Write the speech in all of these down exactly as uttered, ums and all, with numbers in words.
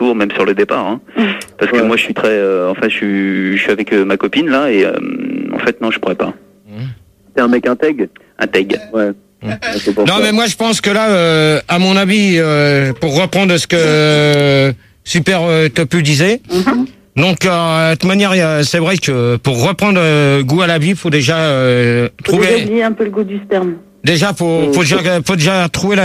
retour, même sur le départ. Hein. Parce que ouais. moi, je suis très... Euh, enfin, je suis, je suis avec euh, ma copine, là, et euh, en fait, non, je pourrais pas. T'es un mec intègre ? Intègre. Ouais. Non, mais moi, je pense que là, euh, à mon avis, euh, pour reprendre ce que euh, Super euh, Topu disait... Mm-hmm. Donc, euh, de toute manière, c'est vrai que pour reprendre euh, goût à la vie, il faut déjà euh, faut trouver... Déjà oublier un peu le goût du sperme. Déjà, faut, faut, déjà, faut déjà trouver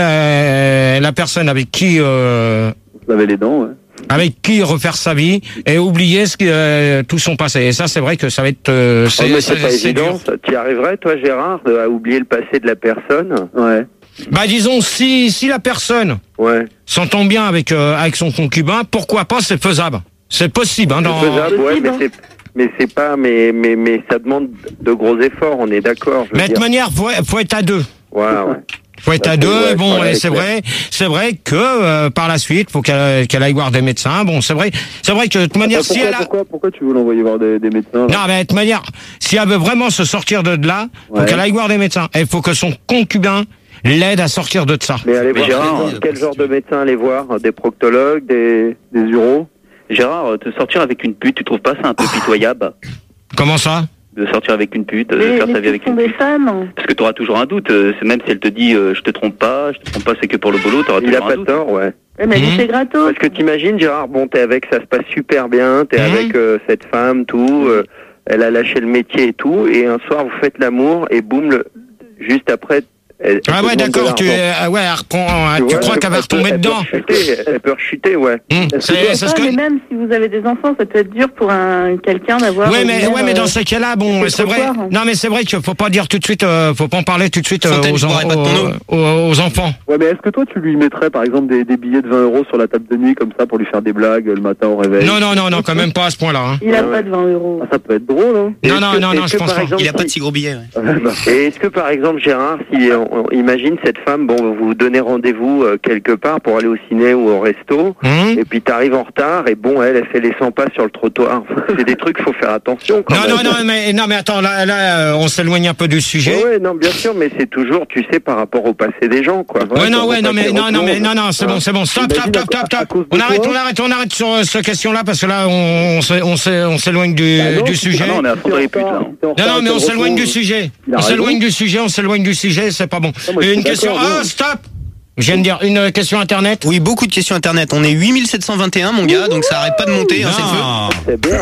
la, la personne avec qui... Euh, laver les dents, ouais. Avec qui refaire sa vie et oublier ce qui, euh, tout son passé. Et ça, c'est vrai que ça va être... Euh, c'est oh, c'est pas évident. Tu y arriverais, toi, Gérard, à oublier le passé de la personne ? Ouais. Bah, disons, si, si la personne ouais. s'entend bien avec, euh, avec son concubin, pourquoi pas, c'est faisable. C'est possible, hein, dans... C'est faisable, ouais, mais c'est, mais c'est pas, mais, mais, mais ça demande de gros efforts, on est d'accord. Mais de toute manière, faut, faut être à deux. Voilà, ouais. Faut être à deux, ouais, bon, et c'est vrai, c'est vrai que, euh, par la suite, faut qu'elle, qu'elle aille voir des médecins, bon, c'est vrai, c'est vrai que de toute manière, pourquoi, si elle a... Pourquoi, pourquoi tu veux l'envoyer voir des, des médecins, là ? Non, mais de toute manière, si elle veut vraiment se sortir de là, faut ouais. qu'elle aille voir des médecins. Et il faut que son concubin l'aide à sortir de ça. Mais allez voir, Gérard, quel genre de médecin aller voir ? Des proctologues, des, des uros ? Gérard, te sortir avec une pute, tu trouves pas ça un peu pitoyable ? Comment ça ? De sortir avec une pute, de mais, faire sa vie avec une pute. Femmes. Parce que tu auras toujours un doute. C'est même si elle te dit euh, je te trompe pas, je te trompe pas, c'est que pour le boulot, tu auras toujours un doute. Il a pas tort, ouais. ouais mais mmh. c'est gratos. Parce que t'imagines, Gérard, bon, t'es avec, ça se passe super bien, t'es mmh. avec euh, cette femme, tout, euh, elle a lâché le métier et tout, et un soir vous faites l'amour et boum, le, juste après. Elle, elle ah ouais, d'accord, tu, euh, ouais, elle reprend, tu, tu vois, crois qu'elle va retomber dedans. Elle peut rechuter, elle peut rechuter, ouais. Mmh, c'est, c'est pas, ce que... Mais même si vous avez des enfants, ça peut être dur pour un, quelqu'un d'avoir... Ouais, mais, ouais, mais dans ces cas-là, bon, c'est vrai... Hein. Non, mais c'est vrai qu'il faut pas dire tout de suite, euh, faut pas en parler tout de suite euh, aux, en, aux, aux, aux enfants. Ouais, mais est-ce que toi, tu lui mettrais, par exemple, des, des billets de vingt euros sur la table de nuit, comme ça, pour lui faire des blagues le matin au réveil ? Non, non, non, non, quand même pas à ce point-là. Hein. Il a pas de vingt euros. Ah, ça peut être drôle, hein. Non, non, non, non, je pense pas. Il a pas de si gros billets, Et est-ce que, par exemple, Gérard, si on imagine cette femme, bon, vous vous donnez rendez-vous euh, quelque part pour aller au ciné ou au resto, mmh. et puis t'arrives en retard, et bon, elle, elle fait les cent pas sur le trottoir. C'est des trucs, faut faire attention. Quand non, même. non, non, mais non, mais attends, là, là, on s'éloigne un peu du sujet. Ouais, ouais, non, bien sûr, mais c'est toujours, tu sais, par rapport au passé des gens, quoi. Ouais, ouais non, ouais, non, mais non, non, mais non, non, c'est bon, c'est bon. Stop, stop, stop, stop, stop. On arrête, on arrête, on arrête sur euh, cette question-là parce que là, on, on, on s'éloigne du, bah non, du sujet. Non, on est à fond les putes, là. Non, non, mais on s'éloigne du sujet. On s'éloigne du sujet, on s'éloigne du sujet, c'est pas bon. Une question. Ah, stop. Je viens de dire une question internet. Oui, beaucoup de questions internet. On est huit mille sept cent vingt et un, mon gars, donc ça arrête pas de monter. Hein, c'est bien,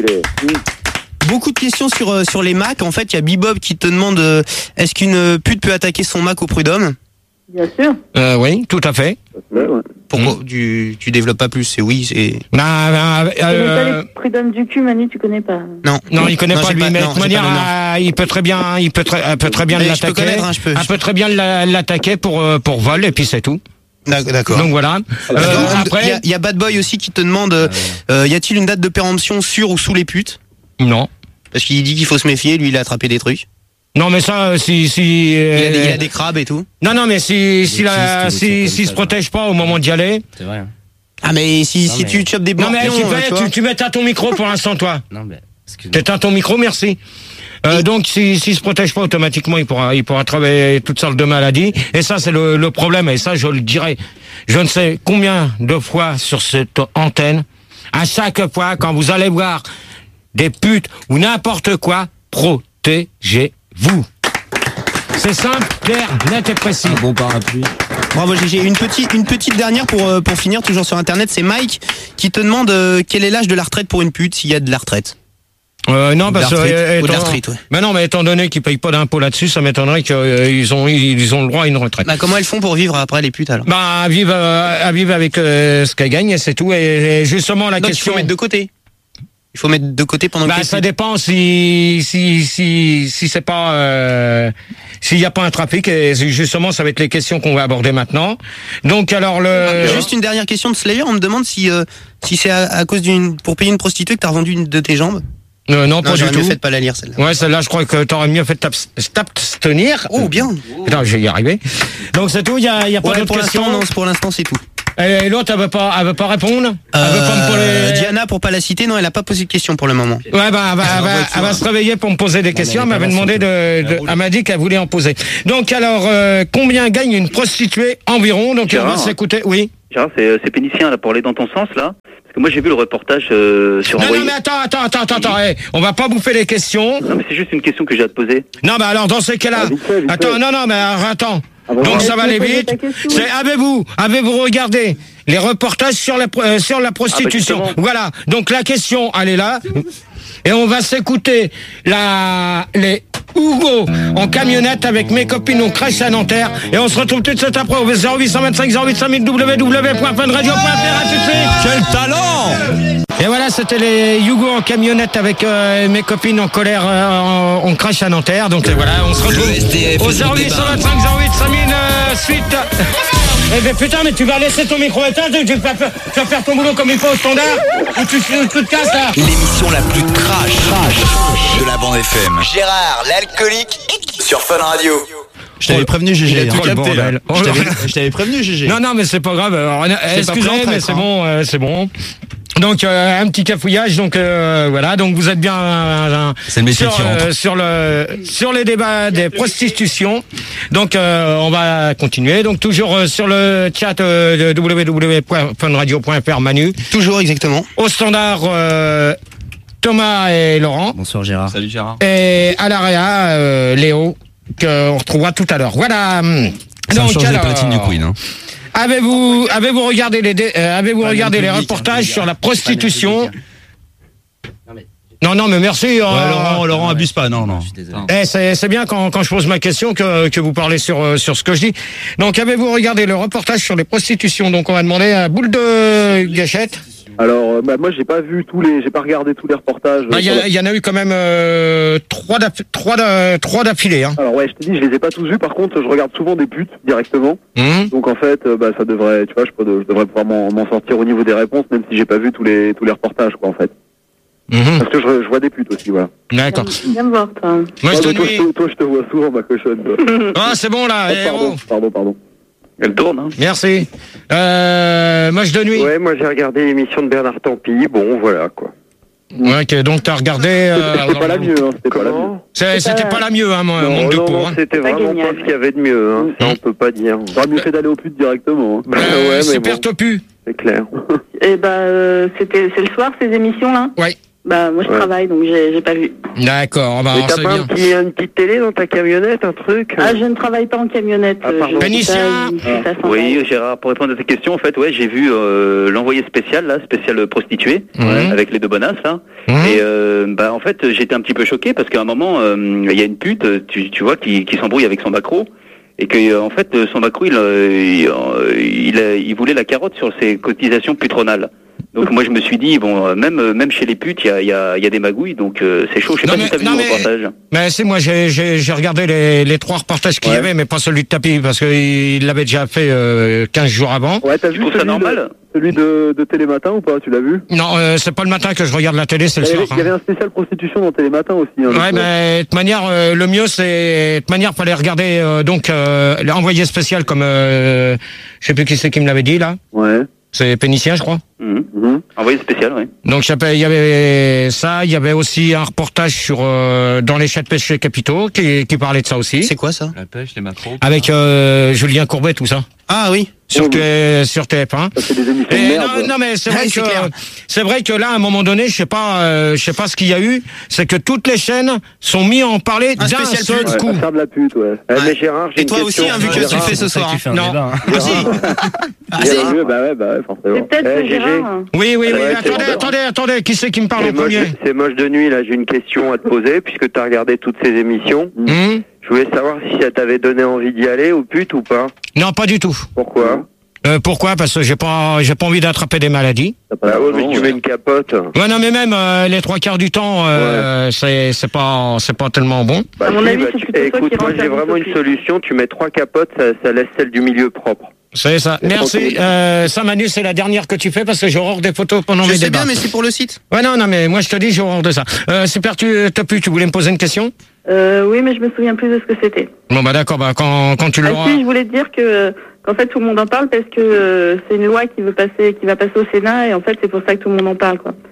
beaucoup de questions sur euh, sur les Macs. En fait, il y a Bebop qui te demande euh, est-ce qu'une pute peut attaquer son Mac au prud'homme ? Bien sûr. Euh, oui, tout à fait. Ouais, ouais. Pourquoi mmh. tu, tu développes pas plus ? C'est oui, c'est... Bah, bah, euh... les prud'hommes du cul, Manu, tu connais pas. Non, non, il connaît non, pas lui, pas, mais de toute manière, euh, il peut très bien, il peut très, peut très bien mais l'attaquer. Je peux connaître, hein, je peux. Elle peut très bien l'attaquer pour, pour vol, et puis c'est tout. D'accord. Donc voilà. Euh, après, il y, a, y a Bad Boy aussi qui te demande, euh, euh, y a-t-il une date de péremption sur ou sous les putes ? Non. Parce qu'il dit qu'il faut se méfier, lui il a attrapé des trucs. Non mais ça, si si. Euh, il, a des, il a des crabes et tout. Non non mais si si la si s'il se protège pas au moment d'y aller. C'est vrai. Ah mais si non, si mais... tu chopes des borpions. Non mais tu, fais, tu, tu mets à ton micro pour l'instant toi. Non mais. T'éteins ton micro, merci. Euh, et... Donc, s'il si, si se protège pas automatiquement, il pourra, il pourra travailler toutes sortes de maladies. Et ça, c'est le, le problème. Et ça, je le dirai. Je ne sais combien de fois sur cette antenne, à chaque fois, quand vous allez voir des putes ou n'importe quoi, protégez-vous. C'est simple, clair, net et précis. Un bon parapluie. Bravo G G. Une petite, une petite dernière pour, euh, pour finir, toujours sur Internet. C'est Mike qui te demande euh, quel est l'âge de la retraite pour une pute, s'il y a de la retraite. Euh, non, parce que, euh, étant, ouais. mais non, mais étant donné qu'ils payent pas d'impôts là-dessus, ça m'étonnerait qu'ils euh, ont, ils ont le droit à une retraite. Bah, comment elles font pour vivre après les putes, alors? Bah, à vivre, euh, à vivre avec, euh, ce qu'elles gagnent, et c'est tout. Et, et justement, la Donc, question. Il faut mettre de côté. Il faut mettre de côté pendant bah, que ça dépend si, si, si, si c'est pas, euh, s'il n'y a pas un trafic, et justement, ça va être les questions qu'on va aborder maintenant. Donc, alors, le. Ah, juste une dernière question de Slayer, on me demande si, euh, si c'est à, à cause d'une, pour payer une prostituée que t'as revendu une de tes jambes. Euh, non, non, pas du tout. Mieux fait de pas la lire, celle-là. Ouais, celle-là, je crois que t'aurais mieux fait de t'abstenir. Oh, bien. Attends, je vais y arriver. Donc, c'est tout, il y a, y a pas ouais, d'autres questions. Non, pour l'instant, c'est tout. Et l'autre, elle veut pas, elle veut pas répondre? Euh, elle veut pas me poser... Diana, pour pas la citer, non, elle a pas posé de questions pour le moment. Ouais, bah, elle va, elle va, elle va se réveiller pour me poser des questions. Elle m'avait demandé de, de elle m'a dit qu'elle voulait en poser. Donc, alors, euh, combien gagne une prostituée environ? Donc, Gérard, on va s'écouter, oui. Gérard, c'est, c'est pénicien là pour aller dans ton sens là. Parce que moi j'ai vu le reportage euh, sur. Non, envoyé... non, mais attends, attends, attends, attends, attends. Hey, on va pas bouffer les questions. Non, mais c'est juste une question que j'ai à te poser. Non, mais alors dans ces cas-là, Ah, vite fait, vite attends, fait. non, non, mais alors, attends. Ah bon, Donc ouais. ça va aller vite. C'est avez-vous, avez-vous regardé les reportages sur la euh, sur la prostitution? Ah bah Voilà. Donc la question, elle est là. Et on va s'écouter la les Hugo en camionnette avec mes copines au crash à Nanterre. Et on se retrouve tout de suite après au zéro huit cent vingt-cinq zéro huit cinq mille w w w point fun radio point f r. À tout de suite. Quel talent! Et voilà, c'était les Hugo en camionnette avec euh, mes copines en colère, euh, en, on crache à Nanterre. Donc euh, voilà, on se retrouve Le S D F au est au zéro huit cent vingt-cinq zéro huit cinq mille euh, suite. Eh ben putain, mais tu vas laisser ton micro éteint, tu vas faire, tu vas faire ton boulot comme il faut au standard, ou tu, tu, tu te casses là. L'émission la plus trash, trash de la bande F M. Gérard, l'alcoolique, sur Fun Radio. Je t'avais prévenu, G G. Il a tout hein. capté, là. Je t'avais- Je t'avais prévenu, G G. Non, non, mais c'est pas grave. Alors, excusez, pas prêt en mais traître, c'est hein. bon, euh, c'est bon. Donc euh, un petit cafouillage, donc euh, voilà, donc vous êtes bien euh, C'est le métier sur, qui rentre. euh, sur le sur les débats des prostitutions. Donc euh, on va continuer. Donc toujours euh, sur le chat euh, de w w w point fun radio point f r Manu. Toujours exactement. Au standard euh, Thomas et Laurent. Bonsoir Gérard. Salut Gérard. Et à l'area euh, Léo qu'on retrouvera tout à l'heure. Voilà. Ça Donc, change les alors, platines du Queen. Hein. Avez-vous avez-vous regardé les dé- euh, avez-vous regardé les reportages sur la prostitution? Non non mais merci. euh, Ouais, Laurent, Laurent abuse pas, non, non. eh, c'est, c'est bien quand, quand je pose ma question que, que vous parlez sur, euh, sur ce que je dis. Donc, avez-vous regardé le reportage sur les prostitutions? Donc, on va demander à Boule de Gâchette. Alors, euh, bah, moi, j'ai pas vu tous les, j'ai pas regardé tous les reportages. Bah, Il euh, sur y, a- il y en a eu quand même euh, trois, d'aff- trois, d'a- trois d'affilée. Hein. la- Alors ouais, je t'ai dit, je les ai pas tous vus. Par contre, je regarde souvent des putes directement. Hum. Donc en fait, euh, bah, ça devrait, tu vois, je, peux- je devrais pouvoir m'en, m'en sortir au niveau des réponses, même si j'ai pas vu tous les, tous les reportages, quoi, en fait. Mhm. Parce que je, je vois des putes aussi, voilà. D'accord. Viens me voir, toi. Moi, je Ouais, te mais toi, nuis. je, te- toi, je te vois souvent, ma cochonne. Toi. Ah, c'est bon là. Oh, eh, pardon, oh. pardon, pardon. Elle tourne, hein. Merci. Euh, moi, je de nuit. Ouais, moi j'ai regardé l'émission de Bernard Tapie, bon voilà quoi. Ouais, ok, donc t'as regardé. Euh, C'était pas la mieux, hein, c'était pas la mieux. Comment c'est- C'était pas la mieux, hein, mon Non, manque de non, peau. non, Hein. c'était Pas vraiment génial. pas ce qu'il y avait de mieux, hein. Ça on peut pas dire. J'aurais mieux fait d'aller aux putes directement. Hein. Bah Euh, ouais, mais super bon, topu. c'est clair. Et bah, euh, c'était, c'est le soir, ces émissions-là? Ouais. Bah, moi, je Ouais. travaille, donc j'ai, j'ai pas vu. D'accord, bah, Mais on t'as sait pas bien. un petit, une petite télé dans ta camionnette, un truc Ah, je ne travaille pas en camionnette. Ah, pardon. je- Pénicien. ça, ça s'en Oui, va. Gérard, pour répondre à ta question, en fait, ouais, j'ai vu euh, l'envoyé spécial, là, spécial prostituée, Mhm. avec les deux bonasses, là. Mhm. Et euh, bah, en fait, j'étais un petit peu choqué parce qu'à un moment, euh, il y a une pute, tu, tu vois, qui, qui s'embrouille avec son macro. Et que euh, en fait, son macro, il, euh, il, euh, il, a- il voulait la carotte sur ses cotisations putronales. Donc moi, je me suis dit, bon, euh, même euh, même chez les putes, il y a, il y, a, il y a des magouilles, donc euh, c'est chaud. Je sais Non, pas mais- si t'as vu non, le mais- reportage. Mais c'est moi, j'ai, j'ai, j'ai regardé les, les trois reportages qu'il y Ouais. avait, mais pas celui de Tapis, parce qu'il l'avait déjà fait euh, quinze jours avant. Ouais, t'as Tu vu trouves ça celui, normal de, celui de, de Télématin ou pas? Tu l'as vu? Non, euh, c'est pas le matin que je regarde la télé, c'est Il le y, avait, soir. il y avait hein. un spécial prostitution dans Télématin aussi. Hein, Ouais, donc, mais de toute manière, euh, le mieux, c'est de toute manière, fallait regarder euh, donc euh, l'envoyé spécial comme euh, je sais plus qui c'est qui me l'avait dit là. Ouais. C'est Pénicien, je crois. Mhm. Mhm. Envoyé spécial, oui. Donc je sais- il y avait ça, il y avait aussi un reportage sur euh, dans les chats de péché capitaux qui, qui parlait de ça aussi, C'est quoi ça? La pêche, les macros. avec euh, Julien Courbet, tout ça, Ah oui. sur, Oh, T- sur T F un. Ça, c'est des émissions de Et merde. non, non, mais c'est Ouais, vrai c'est que clair. c'est vrai que là, à un moment donné, je sais pas, euh, je sais pas ce qu'il y a eu, c'est que toutes les chaînes sont mis à en parler Un d'un spécial seul pute. Ouais, coup. à faire de la pute, ouais. Eh, Ouais. mais Gérard, j'ai Et une toi aussi, question. hein, vu que tu Gérard. le fais ce soir. Non. Aussi. Ah, si. Ouais, bah ouais, bah ouais, forcément. C'est peut-être Eh, que G G. Gérard. Oui, oui, oui. Ouais, c'est attendez, bon. attendez, attendez. Qui c'est qui me parle C'est en moche, premier? c'est moche de nuit, là, j'ai une question à te poser, puisque tu as regardé toutes ces émissions. Hum Je voulais savoir si ça t'avait donné envie d'y aller aux putes ou pas. Non, pas du tout. Pourquoi Euh, pourquoi? Parce que j'ai pas, j'ai pas envie d'attraper des maladies. T'as pas Bah ouais, d'argent, mais tu ouais. mets une capote. Ouais, non, mais même euh, les trois quarts du temps, euh, c'est, c'est pas, c'est pas tellement bon. Bah À mon si, avis, bah c'est tu- plutôt toi écoute, qui moi rentre j'ai un vraiment peu une plus. solution, tu mets trois capotes, ça, ça laisse celle du milieu propre. C'est ça. Merci. Euh, ça, Manu, c'est la dernière que tu fais parce que j'ai horreur des photos pendant Je mes sais débats. bien, mais c'est pour le site. Ouais, non, non, mais moi je te dis, j'ai horreur de ça. Euh, super, tu, Topu, tu voulais me poser une question? Euh, oui, mais je me souviens plus de ce que c'était. Bon, bah d'accord, bah quand, quand tu Ah l'auras. si, je voulais te dire que qu'en fait tout le monde en parle parce que euh, c'est une loi qui veut passer, qui va passer au Sénat et en fait c'est pour ça que tout le monde en parle quoi. Hum.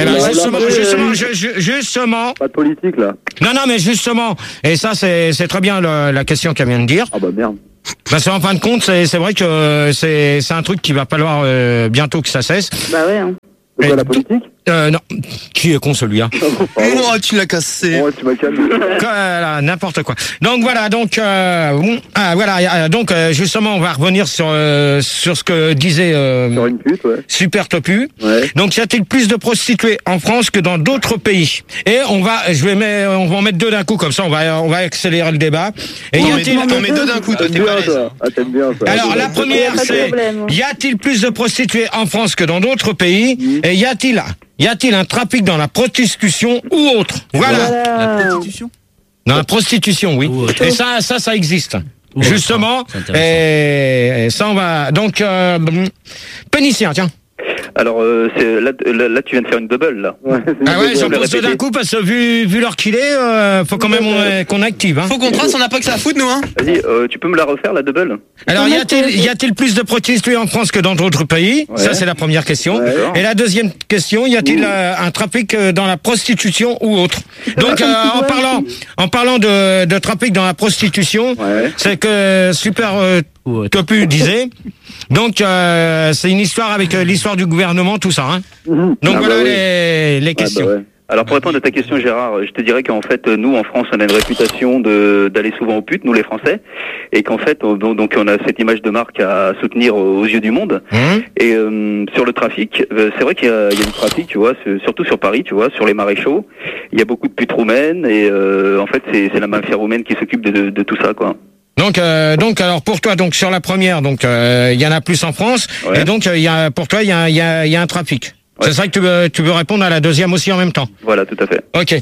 Eh ben, Ouais, justement, là, justement, euh, ju- ju- justement. Pas de politique, là. Non, non, mais justement. Et ça, c'est, c'est très bien le- la question qu'elle vient de dire. Ah bah merde. Parce qu'en fin de compte, c'est, c'est vrai que c'est, c'est un truc qui va falloir euh, bientôt que ça cesse. Bah ouais. Hein. C'est quoi, Et la donc- politique? Euh, non. Qui est con celui-là? Oh, tu l'as cassé. Ouais, tu m'as calmé. Voilà, n'importe quoi. Donc voilà, donc euh, bon, ah, voilà, euh, donc euh, justement, on va revenir sur euh, sur ce que disait euh, Sur une pute, ouais. Super Topu. Ouais. Donc, y a-t-il plus de prostituées en France que dans d'autres pays? Et on va, je vais mettre, on va en mettre deux d'un coup, comme ça, on va on va accélérer le débat. Et y On met, a-t-il on met deux d'un coup, toi, T'aimes t'es pas à bien, l'aise. ça. Ah, t'aimes bien, ça. Alors la première, Pas de c'est problème. y a-t-il plus de prostituées en France que dans d'autres pays? Et y a-t-il y a-t-il un trafic dans la prostitution ou autre? Voilà. Voilà. Prostitution. Dans la prostitution, oui. Ou autre. Et ça, ça, ça existe. Ou Justement. autre, c'est intéressant. Et, et ça, on va. Donc, euh, Pénicien, tiens. Alors, euh, c'est, là, là, là, tu viens de faire une double, là. Ouais, c'est une Ah ouais, bonne j'en le pose deux répéter. d'un coup parce que vu, vu l'heure qu'il est, euh, faut quand même euh, qu'on active. Hein. Faut qu'on trace, on n'a pas que ça à foutre, nous, hein. Vas-y, euh, tu peux me la refaire, la double? Alors, y a-t-il y a-t-il plus de prostituées en France que dans d'autres pays? Ouais. Ça, c'est la première question. Ouais. Et la deuxième question, y a-t-il euh, un trafic euh, dans la prostitution ou autre? Donc, euh, en parlant, en parlant de, de trafic dans la prostitution, Ouais. c'est que Super euh, Ou autre. Topu disait. Donc, euh, c'est une histoire avec euh, l'histoire du gouvernement, tout ça. Hein. Mhm. Donc Ah voilà bah oui. les, les Ah, questions. bah ouais. Alors, pour répondre à ta question, Gérard, je te dirais qu'en fait, nous, en France, on a une réputation de, d'aller souvent aux putes, nous, les Français. Et qu'en fait, on, donc, on a cette image de marque à soutenir aux yeux du monde. Hum. Et euh, sur le trafic, euh, c'est vrai qu'il y a, il y a du trafic, tu vois, c'est- surtout sur Paris, tu vois, sur les maréchaux. Il y a beaucoup de putes roumaines et euh, en fait, c'est, c'est la mafia roumaine qui s'occupe de, de, de tout ça, quoi. Donc, euh, donc, alors pour toi, donc sur la première, donc il y en a plus en France, Ouais. et donc il y a pour toi, il y a, il y a, il y a un trafic. Ouais. C'est ça que tu veux, tu veux répondre à la deuxième aussi en même temps. Voilà, tout à fait. Ok.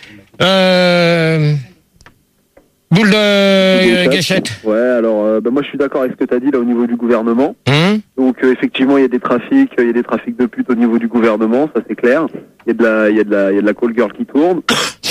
Euh, boule de euh, Donc, gâchette. Ouais, alors, euh, bah, moi, je suis d'accord avec ce que t'as dit, là, au niveau du gouvernement. Hum. Donc, euh, effectivement, il y a des trafics, il y a des trafics de putes au niveau du gouvernement, ça, c'est clair. Il y a de la, il y a de la, il y a de la call girl qui tourne.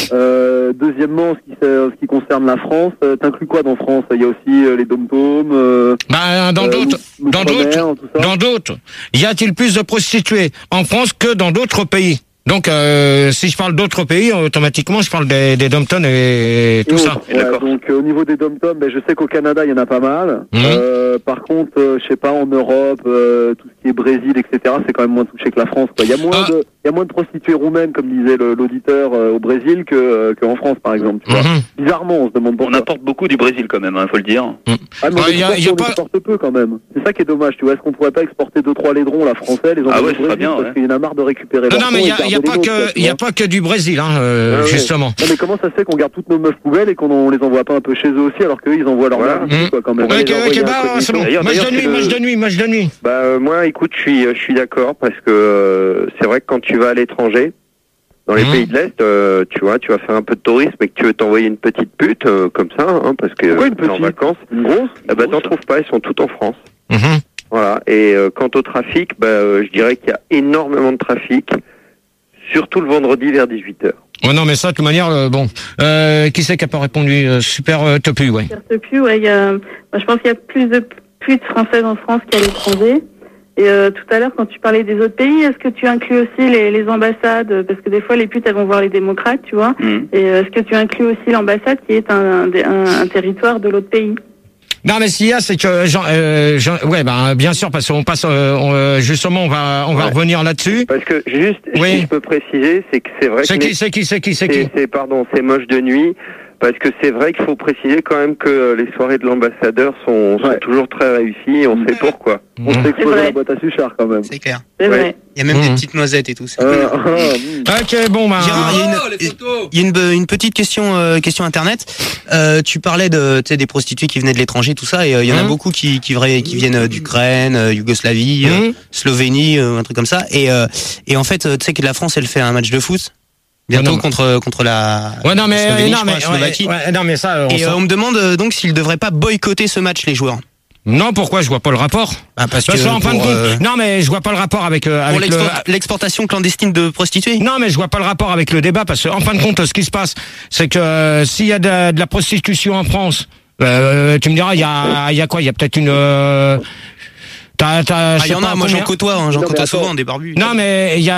Euh, deuxièmement, ce qui, ce qui concerne la France, euh, t'inclus quoi dans France? Il y a aussi euh, les dom-toms, euh, Bah, dans euh, d'autres, l'ou- dans l'outre-mer, d'autres, tout ça. dans d'autres, y a-t-il plus de prostituées en France que dans d'autres pays? Donc, euh, si je parle d'autres pays, automatiquement, je parle des, des dom-toms et tout Et ça. autres, ouais, D'accord. donc euh, au niveau des dom-toms, ben, je sais qu'au Canada il y en a pas mal. Mhm. Euh, par contre, euh, je sais pas, en Europe, euh, tout ce qui est Brésil, et cetera, c'est quand même moins touché que la France, quoi. Il y a moins Ah. de, il y a moins de prostituées roumaines, comme disait le- l'auditeur, euh, au Brésil que euh, qu'en France, par exemple. Tu vois. Mhm. Bizarrement, on se demande On pourquoi. apporte beaucoup du Brésil quand même, hein, faut le dire. Ah, mais Ouais, on, y a- exporte, y a on pas- exporte peu quand même. C'est ça qui est dommage. Tu vois, est-ce qu'on pourrait pas exporter deux trois laidrons, la français, les envoyer Ah ouais, au ce serait Brésil, bien, parce ouais. qu'il y en a marre de récupérer. Non, leurs non, mais fonds il y et a, y a garder les pas nôtres, que, quoi, tu il y a vois. pas que du Brésil, hein, euh, Ah ouais. justement. Non, mais comment ça se fait qu'on garde toutes nos meufs poubelles et qu'on on les envoie pas un peu chez eux aussi, alors qu'eux ils envoient leur Voilà. merde ici, Mmh. quoi, quand même. Ok, Les envoyer ok, bah, incognito. c'est bon. D'ailleurs, Match de d'ailleurs, nuit, c'est match le- de nuit, match de nuit. Bah euh, moi, écoute, je suis, je suis d'accord parce que euh, c'est vrai que quand tu vas à l'étranger, dans les Mhm. pays de l'Est, euh, tu vois, tu vas faire un peu de tourisme et que tu veux t'envoyer une petite pute euh, comme ça, hein, parce que Pourquoi une t'es en petite vacances, Une grosse eh ben t'en trouves pas, elles sont toutes en France. Mhm. Voilà. Et euh, quant au trafic, bah, euh, je dirais qu'il y a énormément de trafic, surtout le vendredi vers dix-huit heures. Ouais, non, mais ça, de toute manière, euh, bon. Euh, qui c'est qui a pas répondu? Euh, Super euh, Topu, ouais. Certes plus, ouais, il y a, moi, je pense qu'il y a plus de putes françaises en France qu'à l'étranger. Et euh, tout à l'heure, quand tu parlais des autres pays, est-ce que tu inclus aussi les, les ambassades? Parce que des fois, les putes, elles vont voir les démocrates, tu vois. Mhm. Et euh, est-ce que tu inclus aussi l'ambassade qui est un, un, un, un territoire de l'autre pays? Non, mais ce qu'il y a, c'est que, Jean, euh, Jean- ouais, ben, bien sûr, parce qu'on passe, euh, on, euh, justement, on va, on va Ouais. revenir là-dessus. Parce que juste, Oui. si je peux préciser, c'est que c'est vrai C'est que qui, c'est qui, c'est qui, c'est qui? c'est, c'est- pardon, c'est moche de nuit. Parce que c'est vrai qu'il faut préciser quand même que euh, les soirées de l'ambassadeur sont, sont Ouais. toujours très réussies et on sait pourquoi. On Mhm. s'est explosé vrai. la boîte à suchard quand même. C'est clair. C'est Ouais. vrai. Il y a même Mhm. des petites noisettes et tout. c'est Euh, cool. ah, mm. Ok, bon, ben. Gérard, il y a une, il y a une, une petite question, euh, question internet. Euh, tu parlais de, tu sais, des prostituées qui venaient de l'étranger, tout ça, et euh, il y en a Mhm. beaucoup qui, qui, vra- qui viennent euh, d'Ukraine, euh, Yougoslavie, euh, Mhm. Slovénie, euh, un truc comme ça. Et, euh, et en fait, euh, tu sais que la France, elle fait un match de foot bientôt Ouais, non, contre contre la. Ouais, non, mais, Slovénie, non, je mais, crois, la Slovaquie. ouais, ouais, non, mais ça, on Et s'en- euh, on me demande euh, donc s'ils devraient pas boycotter ce match, les joueurs. non, pourquoi? Je vois pas le rapport. Bah, parce Parce que qu'en fin de pour, compte, euh, non, mais je vois pas le rapport avec, euh, pour avec le, l'export- l'exportation clandestine de prostituées. non, mais je vois pas le rapport avec le débat parce que, en fin de compte, ce qui se passe, c'est que euh, s'il y a de, de la prostitution en France, euh, tu me diras, il y a, il y a quoi? Il y a peut-être une. Euh, t'as, t'as, je Ah, il sais y en pas a, moi combien- j'en côtoie, hein, j'en Non, mais côtoie attends. souvent des barbus. Non, mais il y a.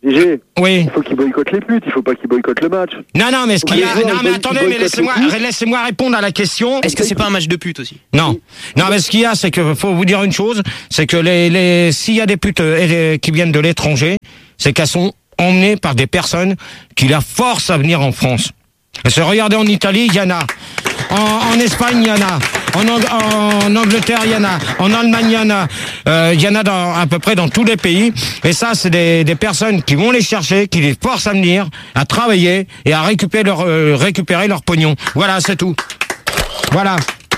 G G. Oui. Il faut qu'il boycotte les putes, il faut pas qu'il boycotte le match. Non, non, mais ce qu'il y a, les joueurs, non, mais ils attendez, boycottent mais laissez-moi, les putes. laissez-moi répondre à la question. Est-ce que c'est pas un match de pute aussi? Non, non, mais ce qu'il y a, c'est que faut vous dire une chose, c'est que les, les, s'il y a des putes euh, qui viennent de l'étranger, c'est qu'elles sont emmenées par des personnes qui la forcent à venir en France. Parce que regardez en Italie, il y en a. En, en Espagne, il y en a. En, Ang- en Angleterre, il y en a. En Allemagne, il y en a. Euh, Il y en a dans, à peu près dans tous les pays. Et ça, c'est des, des personnes qui vont les chercher, qui les forcent à venir, à travailler et à récupérer leur, euh, récupérer leur pognon. Voilà, c'est tout. Voilà.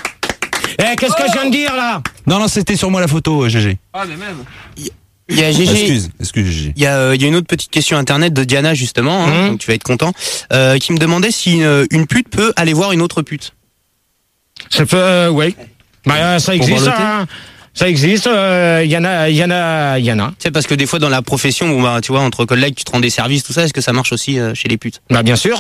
Eh, qu'est-ce que je viens de dire là? Non, non, c'était sur moi la photo, G G. Ah, mais même. Il y a G G. Excuse, excuse, G G. Il y a, euh, il y a une autre petite question internet de Diana justement, hein, Mmh. donc tu vas être content, euh, qui me demandait si une, une pute peut aller voir une autre pute. Ça fait, euh, oui. Bah, euh, ça existe, voir le thé hein. Ça existe, euh, il y en a, il y en a, il y en a. C'est parce que des fois dans la profession, bon, bah, tu vois, entre collègues, tu te rends des services, tout ça, est-ce que ça marche aussi euh, chez les putes? Bah, bien sûr.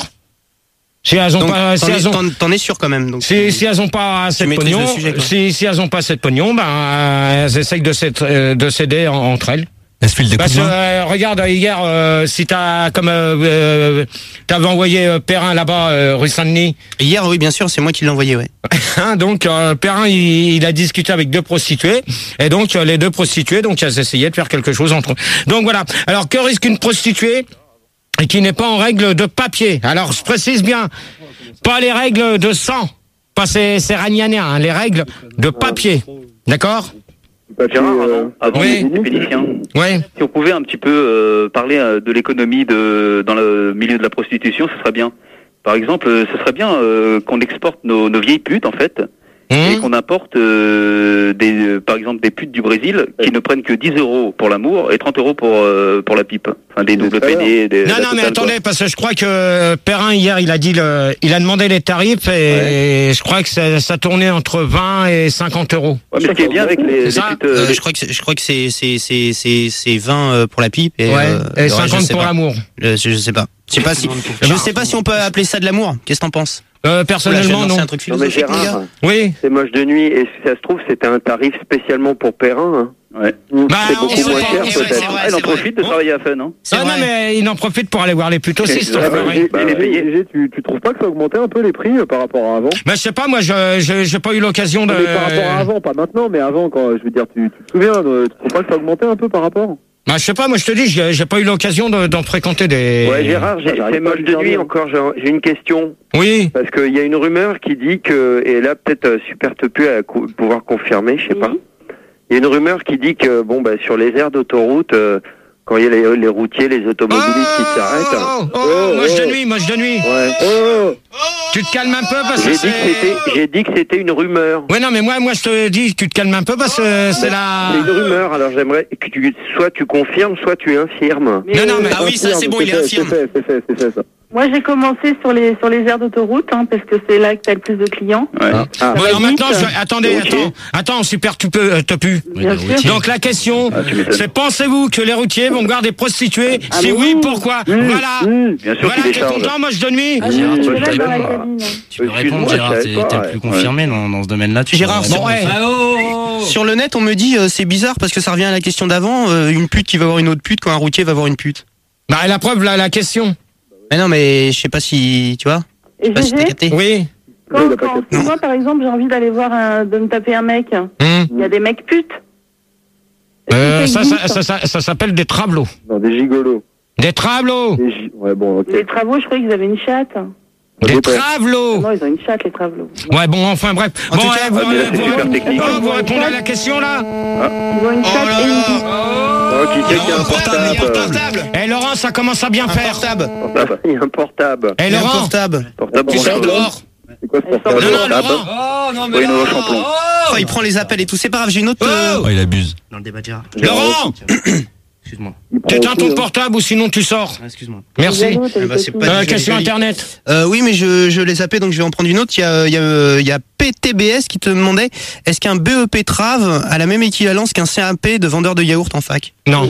Si elles ont Donc, pas, si t'en, elles es, ont, t'en- t'en es sûr quand même. Donc, si, si elles ont pas assez de maîtrises pognon, le sujet, quoi. si, si elles ont pas assez de pognon, ben, euh, elles essayent de s'être- euh, de s'aider en- entre elles. Elle se file des coups Parce de que, main. euh, regarde, hier, euh, si t'as, comme, euh, euh, t'avais envoyé euh, Perrin là-bas, euh, rue Saint-Denis. Hier, oui, bien sûr, c'est moi qui l'ai envoyé, ouais. Hein, donc, euh, Perrin, il, il a discuté avec deux prostituées. Et donc, euh, les deux prostituées, donc, elles essayaient de faire quelque chose entre eux. Donc, voilà. Alors, que risque une prostituée et qui n'est pas en règle de papier? Alors, je précise bien, pas les règles de sang. Pas ces, ces ragnaniens, hein, les règles de papier. D'accord? Gérard, avant, avant Oui. les Péniciens, Oui. si on pouvait un petit peu euh, parler euh, de l'économie de dans le milieu de la prostitution, ce serait bien. Par exemple, euh, ce serait bien euh, qu'on exporte nos, nos vieilles putes, en fait, et Mmh. qu'on importe, euh, des, euh, par exemple, des putes du Brésil qui ne prennent que dix euros pour l'amour et trente euros pour euh, pour la pipe. Enfin, des doubles pédés. Des, Non, la non, mais totale, attendez, quoi. parce que je crois que Perrin, hier, il a dit le, il a demandé les tarifs et je crois que ça, ça tournait entre vingt et cinquante euros. Ouais, mais ce qui est bien avec les, C'est les ça putes, euh, Euh, les- je crois que c'est, je crois que c'est, c'est, c'est, c'est, c'est vingt euh, pour la pipe et, Ouais. euh, Et le reste, je cinquante sais pour pas. l'amour. Je, je sais pas. Je sais pas si, je sais pas si on peut appeler ça de l'amour. Qu'est-ce que t'en penses? Euh, Oula, personnellement, j'ai lancé non. un truc Non mais philosophique, les gars. Gérard, Oui. c'est moche de nuit et si ça se trouve c'était un tarif spécialement pour Perrin. Hein. ouais. Bah, C'est on beaucoup sait moins pas, cher, on sait peut-être. pas. Ah, il en profite de travailler à Fun, hein. C'est Ah non, vrai. mais il en profite pour aller voir les putes aussi, C'est c'est vrai. vrai. Bah, il est payé. G G, tu, tu trouves pas que ça a augmenté un peu les prix euh, par rapport à avant? Bah, je sais pas, moi, je, je, j'ai pas eu l'occasion de... Mais par rapport à avant, pas maintenant, mais avant, quand je veux dire, tu, tu te souviens, de, tu trouves pas que ça a augmenté un peu par rapport? Bah, je sais pas, moi, je te dis, j'ai, j'ai pas eu l'occasion de, d'en fréquenter des... Ouais Gérard, j'ai- j'arrive c'est pas à moche lui de dire nuit bien. encore, j'ai j'ai une question. Oui. Parce qu'il y a une rumeur qui dit que, et là peut-être euh, Super Tepu à cou- pouvoir confirmer, je sais pas. Il y a une rumeur qui dit que bon bah sur les aires d'autoroute, euh, quand il y a les, les routiers, les automobilistes qui s'arrêtent. Oh, oh, Oh, moche de oh. nuit, moche de nuit. Ouais. Oh, Tu te calmes un peu parce J'ai que dit que c'était, c'est... j'ai dit que c'était une rumeur. Ouais, non, mais moi, moi, je te dis, tu te calmes un peu parce que c'est la... C'est une rumeur, alors j'aimerais que tu, soit tu confirmes, soit tu infirmes. Mais, Non, non, mais- euh, Ah oui, ça c'est bon, il est fait, infirme. C'est fait, c'est fait, c'est fait, ça. moi, j'ai commencé sur les sur les aires d'autoroute, hein, parce que c'est là que t'as le plus de clients. Ouais. Ah. Ça Bon, va alors vite. maintenant, je... attendez, Ok. attends, attends, super, tu peux, euh, te pu. Bien sûr. Donc la question, Ah, tu m'étonnes. c'est pensez-vous que les routiers vont voir des prostituées? Ah, Si mais oui, oui. pourquoi? Mmh, Voilà. mmh. Bien sûr Voilà, qu'il t'es décharge. content, moche de nuit? Ah, j'ai Mmh, un bah, je collègue savais dans la pas. cabine. Tu peux Excuse-moi, répondre, Gérard, je t'es savais pas, t'es le ouais. plus confirmé dans, dans ce domaine-là. Tu Gérard, peux sur, ouais. Ah, oh, oh, oh. sur le net, on me dit euh, c'est bizarre parce que ça revient à la question d'avant, euh, une pute qui va voir une autre pute quand un routier va voir une pute. Bah, la preuve, là, la question. Mais non, mais je sais pas si, tu vois, je Et sais pas si t'as G G, capté. Oui. quand, Il a pas quand capté. si moi, par exemple, j'ai envie d'aller voir un, de me taper un mec, Hum. il y a des mecs putes. Est-ce que Euh, ça, existe ça, ça, ça, ça s'appelle des trablots. Non, des gigolos. Des trablots. Des gi- Ouais, bon, ok. Les travaux, je croyais qu'ils avaient une chatte. Des dépend. trablots. Non, ils ont une chatte, les travaux. Ouais, bon, enfin, bref. En Bon, tout ouais, cas, vous, ah, mais là, c'est vous- super technique. bon, vous répondez à la question, là? Ils ont une Oh chatte là et une là. bite. Oh, qui qui a un portable, portable. Eh, Laurent, ça commence à bien Un faire. portable. portable. Il y a un portable. Eh, Et un Laurent. portable. Portable Tu pour sors la- dehors. C'est quoi ce Elles portable? Non, non, portable. Laurent. Oh, non, mais Oui, là. Noah Champlon. Oh, il prend les appels et tout. C'est pas grave, j'ai une autre. euh, Oh, il abuse. Dans le débat de Gérard. Laurent, Excuse-moi. Il prend t'éteins aussi, ton hein. portable ou sinon tu sors. Ah, Excuse-moi. Merci. Jaloux, t'as Ah une bah, c'est copine. pas- Euh, joli, question joli. internet. Euh, oui, mais je, je l'ai zappé, donc je vais en prendre une autre. Il y a, il y a, il y a P T B S qui te demandait est-ce qu'un B E P Trave a la même équivalence qu'un C A P de vendeur de yaourt en fac? Non.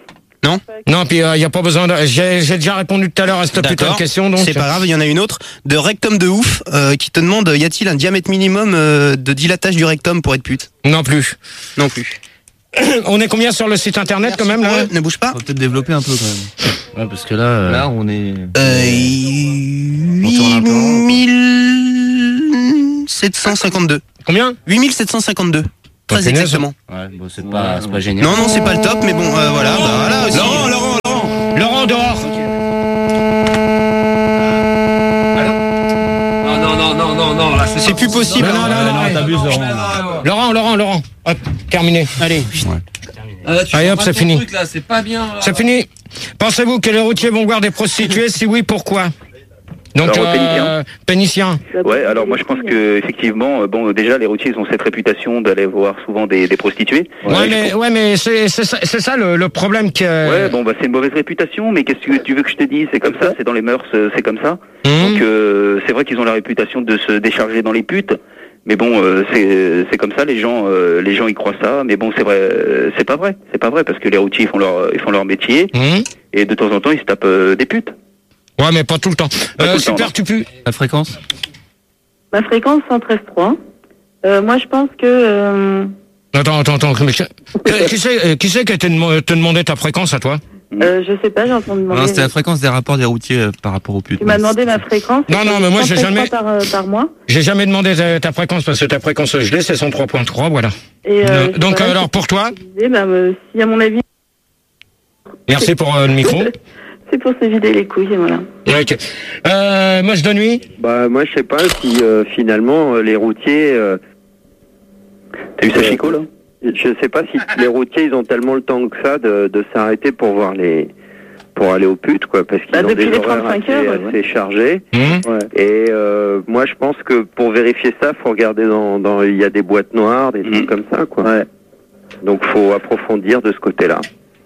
Non Non, puis il euh, n'y a pas besoin de... J'ai j'ai déjà répondu tout à l'heure à cette putain de D'accord. question, donc... C'est pas grave, il y en a une autre de Rectum de ouf euh, qui te demande y a-t-il un diamètre minimum euh, de dilatage du rectum pour être pute? Non plus. Non plus. On est combien sur le site internet quand même, là? Ne bouge pas. Faut peut-être développer un peu quand même. Ouais, parce que là. Euh... Là, on est. Euh, huit mille sept cent cinquante-deux. Combien? huit mille sept cent cinquante-deux. Très Punaise. exactement. Ouais, bon, c'est pas, c'est pas génial. Non, non, c'est pas le top, mais bon, euh, voilà. Bah, voilà aussi. Laurent, Laurent, Laurent Laurent, dehors. Non, non, non, non, non, non, là, c'est C'est plus possible. Non, non, non, non, t'abuses, Laurent. Laurent, Laurent, Laurent. Hop, terminé. Allez. Ah, tu Allez, hop, comprends c'est ton fini. truc, là, c'est pas bien. là. C'est fini. Pensez-vous que les routiers vont voir des prostituées? Si oui, pourquoi? Donc, Alors, euh, pénicien. Ouais, alors moi je pense que effectivement, euh, bon, déjà les routiers ils ont cette réputation d'aller voir souvent des, des prostituées. Ouais, Ouais, mais, ouais, mais c'est, c'est ça, c'est ça le, le problème que. Ouais, bon bah c'est une mauvaise réputation, mais qu'est-ce que tu veux que je te dise? C'est comme ça, c'est dans les mœurs, euh, c'est comme ça. Mmh. Donc euh, c'est vrai qu'ils ont la réputation de se décharger dans les putes, mais bon euh, c'est c'est comme ça, les gens euh, les gens y croient ça, mais bon c'est vrai, euh, c'est pas vrai, c'est pas vrai parce que les routiers ils font leur ils font leur métier Mmh. et de temps en temps ils se tapent euh, des putes. Ouais, mais pas tout le temps. Pas Euh, tout le temps, super, non. tu pues. La fréquence? Ma fréquence cent treize virgule trois. Euh, moi, je pense que... Euh, Attends, attends, attends. Mais, euh, qui c'est, euh, qui c'est qui te, dem- te demandé ta fréquence à toi? euh, je sais pas, j'ai entendu demander... Non, c'était la fréquence des rapports des routiers euh, par rapport aux putes. Tu m'as demandé ma fréquence. Non, non, mais moi, j'ai cent treize jamais- par, euh, par mois. J'ai jamais demandé ta, ta fréquence parce que ta fréquence gelée, c'est cent trois virgule trois, voilà. Et, euh, Donc, voilà, alors, pour toi, je disais, bah, euh, si à mon avis... merci pour euh, le micro. C'est pour se vider les couilles, et voilà. Ok. Euh, moche de nuit. Bah moi je sais pas si euh, finalement euh, les routiers. Euh, T'as eu ça Chico là? Je sais pas si les routiers ils ont tellement le temps que ça de, de s'arrêter pour voir les pour aller aux putes quoi parce qu'ils Bah, ont depuis des les horaires trente-cinq assez, heures, ouais, assez chargés. Mmh. Ouais. Et euh, moi je pense que pour vérifier ça, faut regarder dans dans il y a des boîtes noires, des Mhm. trucs comme ça quoi. Ouais. Donc faut approfondir de ce côté-là.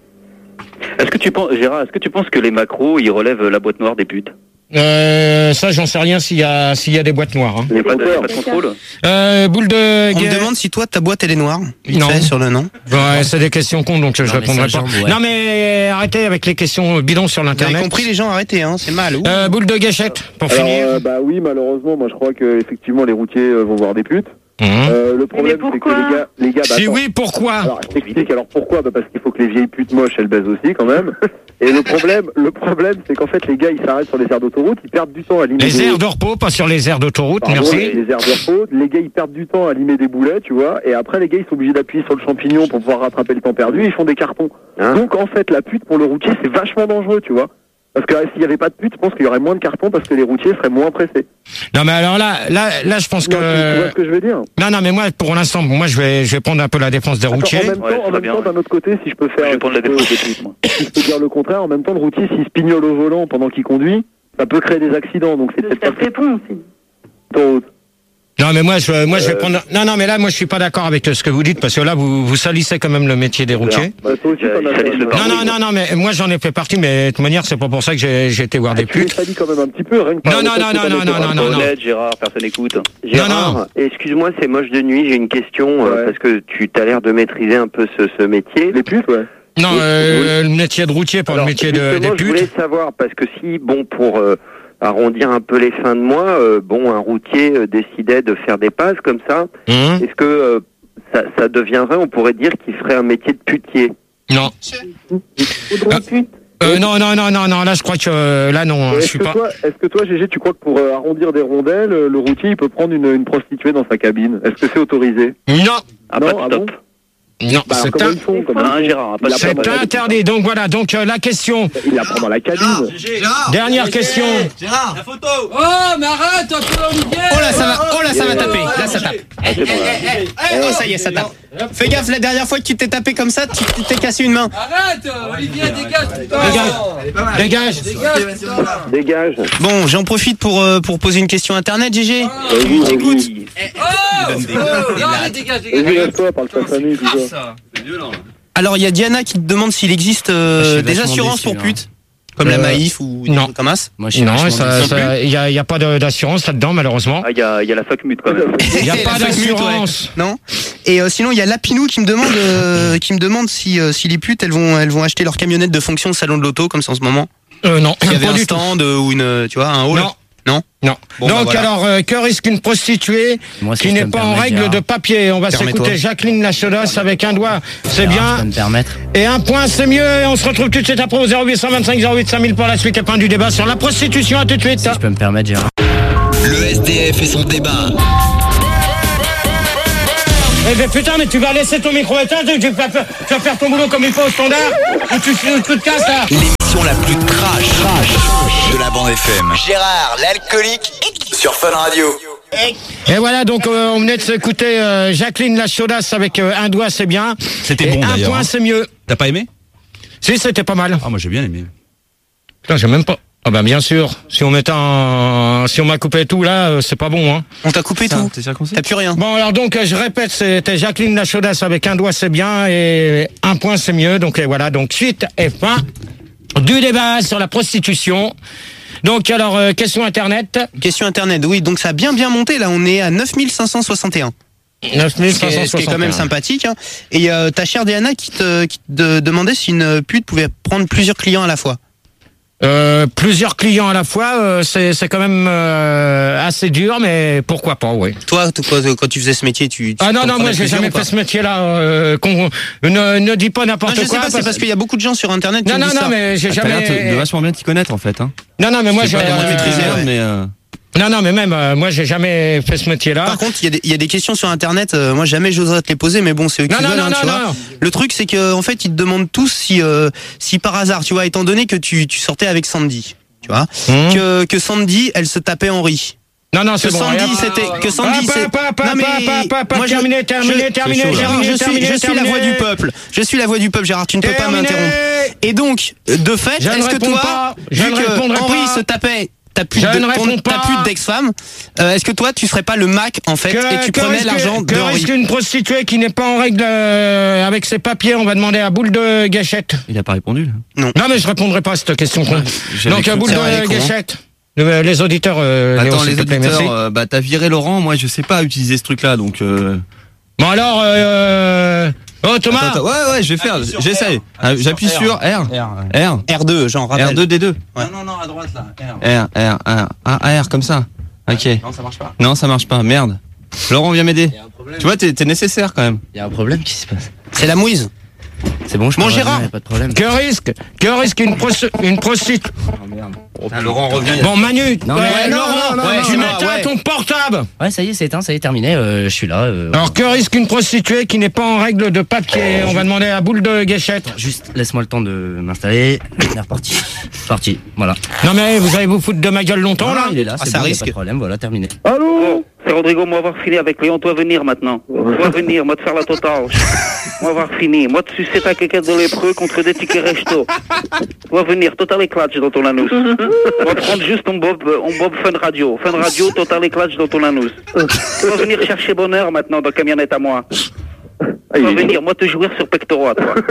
Est-ce que tu penses, Gérard, est-ce que tu penses que les macros ils relèvent la boîte noire des putes? Euh, ça, j'en sais rien s'il y a, s'il y a des boîtes noires. Hein. Il n'y a pas de, y a pas de contrôle? Euh, boule de On me guerre. demande si toi ta boîte elle est noire. Vite Non. fait, sur le nom. Ouais, c'est des questions cons, donc je mais répondrai ça, pas. jambe, ouais. Non, mais arrêtez avec les questions bidons sur Vous avez l'internet. compris les gens, arrêtez, hein, c'est mal. Ouh. Euh, boule de gâchette, pour Alors, finir. euh, bah oui, malheureusement, moi je crois que effectivement les routiers euh, vont voir des putes. Mmh. Euh, le problème c'est que pourquoi les gars, les gars, bah, Si attends. oui, pourquoi? Alors, je t'explique. Alors pourquoi? Bah parce qu'il faut que les vieilles putes moches elles baisent aussi quand même. Et le problème, le problème, c'est qu'en fait les gars ils s'arrêtent sur les aires d'autoroute, ils perdent du temps à limer Les des... aires de repos, pas sur les aires d'autoroute, Pardon, merci. les aires de repos. Les gars ils perdent du temps à limer des boulets, tu vois. Et après les gars ils sont obligés d'appuyer sur le champignon pour pouvoir rattraper le temps perdu. Ils font des cartons. Hein Donc en fait la pute pour le routier c'est vachement dangereux, tu vois. Parce que euh, s'il y avait pas de pute, je pense qu'il y aurait moins de cartons parce que les routiers seraient moins pressés. Non, mais alors là, là, là, je pense que. Non, tu, tu vois ce que je veux dire? Non, non, mais moi, pour l'instant, moi, je vais, je vais prendre un peu la défense des Attends, routiers. en même Ouais, temps, ça en va même bien, temps, ouais. d'un autre côté, si je peux faire, Je vais prendre la si je peux- défense des putes, moi. si je peux dire le contraire, en même temps, le routier, s'il se pignole au volant pendant qu'il conduit, ça peut créer des accidents. Donc c'est De se peut-être faire pas pépon aussi. autoroute. Non, mais moi, je, moi, je vais Euh. prendre. Non, non, mais là, moi, je suis pas d'accord avec ce que vous dites parce que là, vous, vous salissez quand même le métier des routiers. Bah, toi aussi, t'en as Ça fait. laisse le un. parler. Non, non, non, non, mais moi, j'en ai fait partie, mais de toute manière, c'est pas pour ça que j'ai, j'ai été voir Ah, des tu les putes. salis quand même un petit peu, rien que par Non, le non, fait non, que non, t'en non, aies non, fait. non, non, non. Honnête, Gérard, personne n'écoute. Gérard, Non, non. excuse-moi, c'est moche de nuit, j'ai une question, euh, Ouais. parce que tu as l'air de maîtriser un peu ce, ce métier. Les putes, ouais. Non, euh, le métier de routier, pas Alors, le métier de, des justement, je voulais putes. savoir, parce que si, bon, pour euh, arrondir un peu les fins de mois, euh, bon, un routier euh, décidait de faire des passes comme ça, Hum, est-ce que euh, ça, ça deviendrait, on pourrait dire qu'il ferait un métier de putier? non. Audrey pute. Euh, non, non, non, non, non, là, je crois que, euh, là, non, je Est-ce suis que, pas. toi, est-ce que toi, Gégé, tu crois que pour euh, arrondir des rondelles, euh, le routier, il peut prendre une, une prostituée dans sa cabine? Est-ce que c'est autorisé? Non, Ah, Non, pas de ah stop. non, Bah, alors, c'est comment un. ils font, comment Hein, ils font Gérard, pas Il de a C'est pas stop. mal- interdit. Donc voilà, donc euh, la question. Il la prend dans la cabine. Dernière question. Gérard, La photo. Oh, mais arrête, un peu, Olivier. Oh là, ça va, oh là, ça va taper. Là, ça tape. Ah, c'est bon, là. Oh, ça y est, ça tape. Fais gaffe, la dernière fois que tu t'es tapé comme ça, tu tu t'es cassé une main. Arrête, Olivier, dégage. putain. Dégage. Dégage, putain. Dégage. Bon, j'en profite pour, euh, pour poser une question internet, Gégé. Oui, J'écoute. oui. Oh, oh, non, allez, dégage, Vas-y, dégage. lève-toi, parle pas de famille, tout ça. Ça. C'est violent. Alors, il y a Diana qui te demande s'il existe euh, Je suis des vachement assurances déçu, pour hein. putes. Comme la Euh, Maïf ou des non. trucs comme ça. Moi, je suis Non, vachement ça, déçu. ça, il y a, il y a pas de- d'assurance là-dedans, malheureusement. Ah, il y a, il y a la fuck mute quand même. Il y a La pas fuck mute, d'assurance. ouais. Non. Et euh, sinon, il y a Lapinou qui me demande, euh, qui me demande si, euh, si les putes, elles vont, elles vont acheter leur camionnette de fonction au salon de l'auto, comme c'est en ce moment. Euh, non, Il y avait pas un du tout. stand euh, ou une, euh, tu vois, un hall. Non, Non. Non. Bon, bah Donc voilà. alors, euh, que risque une prostituée Moi, si qui je n'est peux me pas en permettre, règle Gérard. de papier? On va Permets-toi. s'écouter Jacqueline Lachodas avec un doigt, c'est Gérard, je bien. peux me permettre. Et un point, c'est mieux. Et on se retrouve tout de suite après au zéro huit cent vingt-cinq zéro huit cinq mille pour la suite et fin du débat sur la prostitution. À tout de suite. Si je peux me permettre, Gérard. Le S D F et son débat. Eh ben putain, mais tu vas laisser ton micro éteint, tu, tu vas, faire- tu vas faire ton boulot comme il faut au standard, ou tu, tu, tu te casses là. L'émission la plus trash, trash de la bande F M. Gérard, l'alcoolique, sur Fun Radio. Et voilà, donc euh, on venait de s'écouter euh, Jacqueline Lachodas avec euh, un doigt, c'est bien. C'était Et bon, un d'ailleurs, point, hein. c'est mieux. T'as pas aimé? Si, c'était pas mal. Ah, moi j'ai bien aimé. Putain, j'ai même pas. Ah bah bien sûr, si on mettait un... si on m'a coupé tout là, euh, c'est pas bon, hein. On t'a coupé Ça, tout. t'es circoncis? T'as plus rien. Bon alors donc euh, je répète, c'était Jacqueline Lachodas avec un doigt c'est bien et un point c'est mieux. Donc et voilà, donc suite et fin du débat sur la prostitution. Donc alors euh, question internet. Question internet, oui, donc ça a bien bien monté, là on est à neuf mille cinq cent soixante et un. neuf mille Ce qui cinq cent est, ce qui est quand même soixante et un. sympathique. Hein. Et euh, ta chère Diana qui te, qui te demandait si une pute pouvait prendre plusieurs clients à la fois. Euh, plusieurs clients à la fois, euh, c'est c'est quand même euh, assez dur, mais pourquoi pas, oui. Toi, t- quand, quand tu faisais ce métier, tu... tu Ah non t'en non, prenais moi j'ai plusieurs jamais ou pas fait ce métier-là. Euh, qu'on- ne, ne dis pas Non, n'importe je sais quoi. pas, c'est parce- parce qu'il y a beaucoup de gens sur internet qui Non me non disent non, ça. mais j'ai Ah, T'as l'air jamais. de, de vachement bien t'y connaître en fait. Hein. Non non, mais moi Je j'ai. sais pas comment euh, maîtriser, mais. Euh... Non non, mais même euh, moi j'ai jamais fait ce métier-là. Par contre, il y, a des- il y a des questions sur internet, euh, moi jamais j'oserais te les poser, mais bon, c'est eux qui Non, non, veulent, non, hein, non, tu vois. non. Le truc, c'est que en fait, ils te demandent tous si, euh, si par hasard, tu vois, étant donné que tu, tu sortais avec Sandy, tu vois, Mmh. que, que Sandy, elle se tapait Henri. Non, non, Que c'est bon. Sandy, regarde. c'était, que Sandy, Pas, c'est. pas, pas, Non, mais pas, pas, pas, moi, je- terminé, terminé, je- terminé, c'est chaud, là. terminé, je suis, terminé, je suis la terminé. voix du peuple. Je suis la voix du peuple, Gérard. Tu ne peux pas Terminé. m'interrompre. Et donc, de fait, Je ne est-ce que réponds toi, pas. Je vu ne que répondrai Henri pas. se tapait, t'as plus Je de, ne ton- réponds t'as pas. plus d'ex-femme, euh, est-ce que toi, tu serais pas le Mac, en fait, Que- et tu que prenais risque- l'argent que de Henri? risque une prostituée qui n'est pas en règle euh, avec ses papiers? On va demander à Boule de Gâchette. Il a pas répondu. Là. Non. Non, mais je répondrai pas à cette question. con. j'avais Donc, cru- à Boule c'est vrai, elle est de con, hein. Gâchette. Euh, Les auditeurs, euh, Léo, Attends, s'il les te plaît, auditeurs, merci. euh, bah t'as viré Laurent. Moi, je sais pas utiliser ce truc-là, donc. Euh... Bon, alors, euh... oh, Thomas. Attends, attends, ouais, ouais, je vais faire. J'essaye. Ah, J'appuie sur R. R. R deux, genre, rappelle. R deux D deux. Ouais. Non, non, à droite là. R, R, R. Ah, R, comme ça. Ok. Non, ça marche pas. Non, ça marche pas. Merde. Laurent, viens m'aider. Tu vois, t'es t'es nécessaire quand même. Il y a un problème qui se passe. C'est la mouise. C'est bon, je Bon, peux Gérard. revenir, y a pas de problème. Que risque, que risque une, prosti- une prostituée. Laurent revient. Bon, Manu, Non, euh, mais- Laurent, non, non, ouais, non, tu non, m'éteins ouais. ton portable. Ouais, ça y est, c'est éteint, ça y est, terminé. euh, je suis là. euh, Alors, que risque une prostituée qui n'est pas en règle de papier? On va demander à Boule de Gâchette. Juste, laisse-moi le temps de m'installer. On est reparti. Parti, voilà. Non, mais vous allez vous foutre de ma gueule longtemps, Non, là? il est là, Ah, c'est ça bon, y a risque. pas de problème, voilà, terminé. Allô? C'est Rodrigo, moi avoir fini avec Léon, toi venir maintenant. Toi venir, moi te faire la totale. Moi avoir fini, moi te sucer ta quéquette de lépreux contre des tickets resto. Toi venir, total éclate dans ton anus. Moi prendre juste ton bob, on bob Fun Radio. Fun Radio, total éclate dans ton anus. Toi venir chercher bonheur maintenant dans camionnette à moi. Toi venir, moi te jouer sur pectoraux à toi.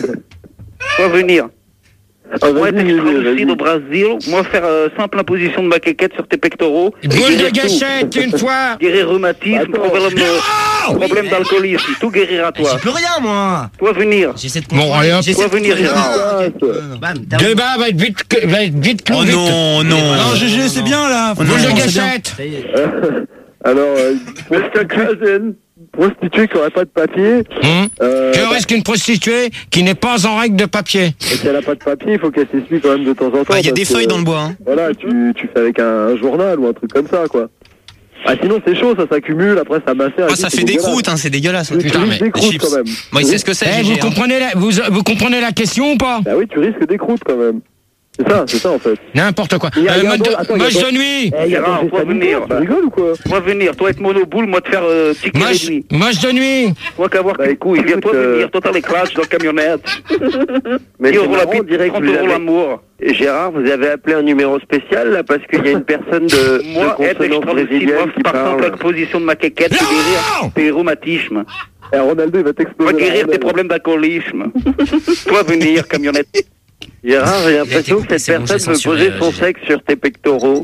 Toi venir. Ah, Moi, vas-y, être vas-y, extra-lucide vas-y. au Brésil, moi faire euh, simple imposition de ma quéquette sur tes pectoraux. et Boule de guérir tout. Gâchette, une fois. Guérir rhumatisme, Attends. problème, euh, problème d'alcoolisme, tout guérir à toi. J'y peux rien, moi. Toi venir. J'essaie de Bon, comprendre. allez, hop. J'essaie Toi de venir, comprendre. Gérard. Bam, terminé. Débat va être vite, va être vite clos, Oh vite. non, non. Non, G G, c'est bien là. Oh, non, Boule de c'est bien. Gâchette. Ça y est. Alors, euh, prostituée, prostituée qui aurait pas de papier, Hum. euh, Que risque une prostituée qui n'est pas en règle de papier? et si elle a pas de papier, il faut qu'elle s'essuie quand même de temps en temps. Bah, il y a parce des que, feuilles dans le bois. Hein. Voilà, tu, tu fais avec un, un journal ou un truc comme ça, quoi. Ah, sinon c'est chaud, ça s'accumule, après ça macère. et Ah, tout, ça c'est fait des dégueulasse. croûtes, hein, c'est dégueulasse. Tu Putain, risques mais des les croûtes chips. quand même. Moi, il sait ce que c'est. Eh, G G, vous hein. comprenez la, vous, vous comprenez la question ou pas? Bah oui, tu risques des croûtes quand même. C'est ça, c'est ça en fait. N'importe quoi. Il y a- il y a Euh, mode un de- bon- attends, il y a Match bon- de nuit. Eh, y a Gérard, des toi sanitaires, venir. Tu rigoles ou quoi? Toi venir, toi être monoboule, moi te faire euh, ticket Match, réduit. match de nuit. Toi qu'avoir Bah, tes couilles, viens toi écoute, euh, venir, total éclate dans la camionnette. Mais dix c'est euros la marrant, bite, on dirait que trente vous euros avez- l'amour. Et Gérard, vous avez appelé un numéro spécial là parce qu'il y a une personne de, Moi, de être consonance extra-lucide, moi brésilienne qui par simple parle. exposition de ma quéquette, c'est guérir tes rhumatismes. Eh, Ronaldo il va Moi t'exploser. la guérir tes rondelle. problèmes d'alcoolisme. Toi venir, camionnette. Gérard, j'ai Il a l'impression été que cette coupé, c'est bon, personne j'ai veut censuré, poser euh, son G G. sexe sur tes pectoraux.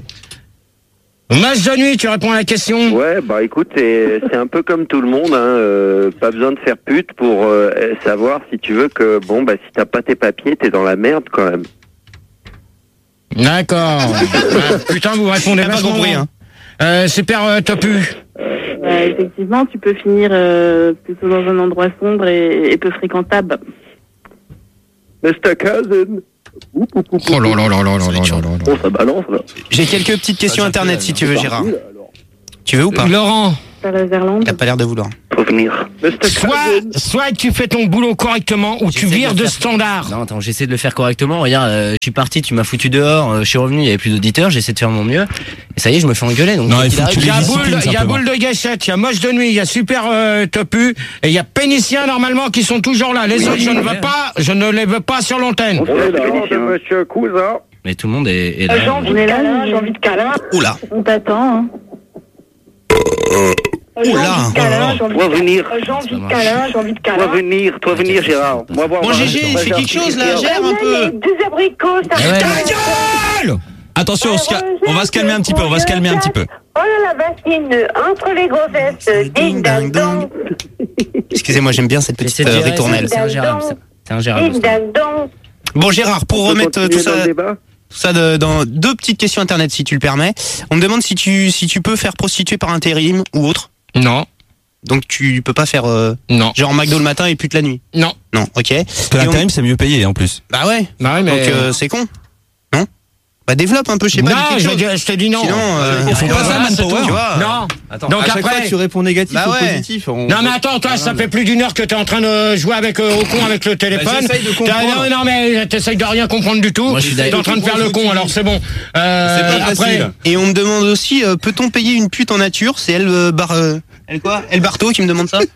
Match de nuit, tu réponds à la question. Ouais, bah écoute, c'est c'est un peu comme tout le monde, hein, euh, pas besoin de faire pute pour euh, savoir si tu veux que, bon, bah si t'as pas tes papiers, t'es dans la merde quand même. D'accord. Ah, putain, vous répondez T'as pas vachement compris, bien. hein. Euh, super euh, Topu. Bah, effectivement, tu peux finir euh, plutôt dans un endroit sombre et, et peu fréquentable. mister Cousin. Oh là là là là là là là là. Bon, ça balance, là. J'ai quelques petites questions internet si tu veux, Gérard. Tu veux ou pas? Laurent. Par la Zerlande. T'as pas l'air de vouloir. Faut venir. Soit, soit tu fais ton boulot correctement ou tu J'essaie vires de de faire- standard. Non, attends, j'essaie de le faire correctement. Regarde, euh, je suis parti, tu m'as foutu dehors, euh, je suis revenu, il y avait plus d'auditeurs, j'essaie de faire mon mieux. Et ça y est, je me fais engueuler. Donc, Non, quoi il qu'il faut que tu arrive, Il y a les boule, disciplines, il y a simplement. boule de gâchette, il y a moche de nuit, il y a super euh, Topu et il y a Pénicien normalement qui sont toujours là. Les autres, je ne veux pas, je ne les veux pas sur l'antenne. On est là, monsieur Cousin. Mais tout le monde est, est là. J'ai envie de câlin, j'ai envie de câlin. Oula. On t'attend, hein. Oula. Toi venir. J'ai envie de câlin, j'ai envie de Toi câlin. venir, toi venir, Gérard. Moi voir. Bon, Gégé, fais quelque chose là, gère un peu. Deux abricots, ça Eh ouais. Ta gueule Attention, on, se cal- on va se calmer un petit peu, on va se calmer un petit peu. Oh là la bassine, entre les grossettes, ding dang dong, Excusez-moi, j'aime bien cette petite J'essaie de euh, gérer, ritournelle. C'est ingérable, ça. C'est ingérable. ding dang dong. Bon, Gérard, pour On peut remettre euh, tout continuer dans ça, le débat tout ça de- dans deux petites questions internet, si tu le permets. On me demande si tu, si tu peux faire prostituer par intérim ou autre. Non, Donc tu peux pas faire euh, non, genre McDo le matin et pute la nuit. non. Non, ok. Parce que Et on- l'intérim, c'est mieux payé en plus. Bah ouais. Bah oui, mais Donc euh, c'est con. Non. Bah développe un peu, je sais pas. dis non, quelque je, chose. dis- je t'ai dit non. Sinon, euh, Ils font pas ça, Manpower. tu vois. Non. Attends, Donc à chaque après- fois que tu réponds négatif Bah ou ouais. positif, on... Non mais attends, toi, ça fait plus d'une heure que t'es en train de jouer avec euh, au con avec le téléphone. Bah, j'essaye de comprendre. T'as- Non, non mais t'essayes de rien comprendre du tout. Moi, je suis T'es en train de faire le con, alors c'est bon. Euh, C'est pas après, facile. Et on me demande aussi, euh, peut-on payer une pute en nature? C'est elle, euh, bar, euh, elle quoi? Elle Barto qui me demande ça.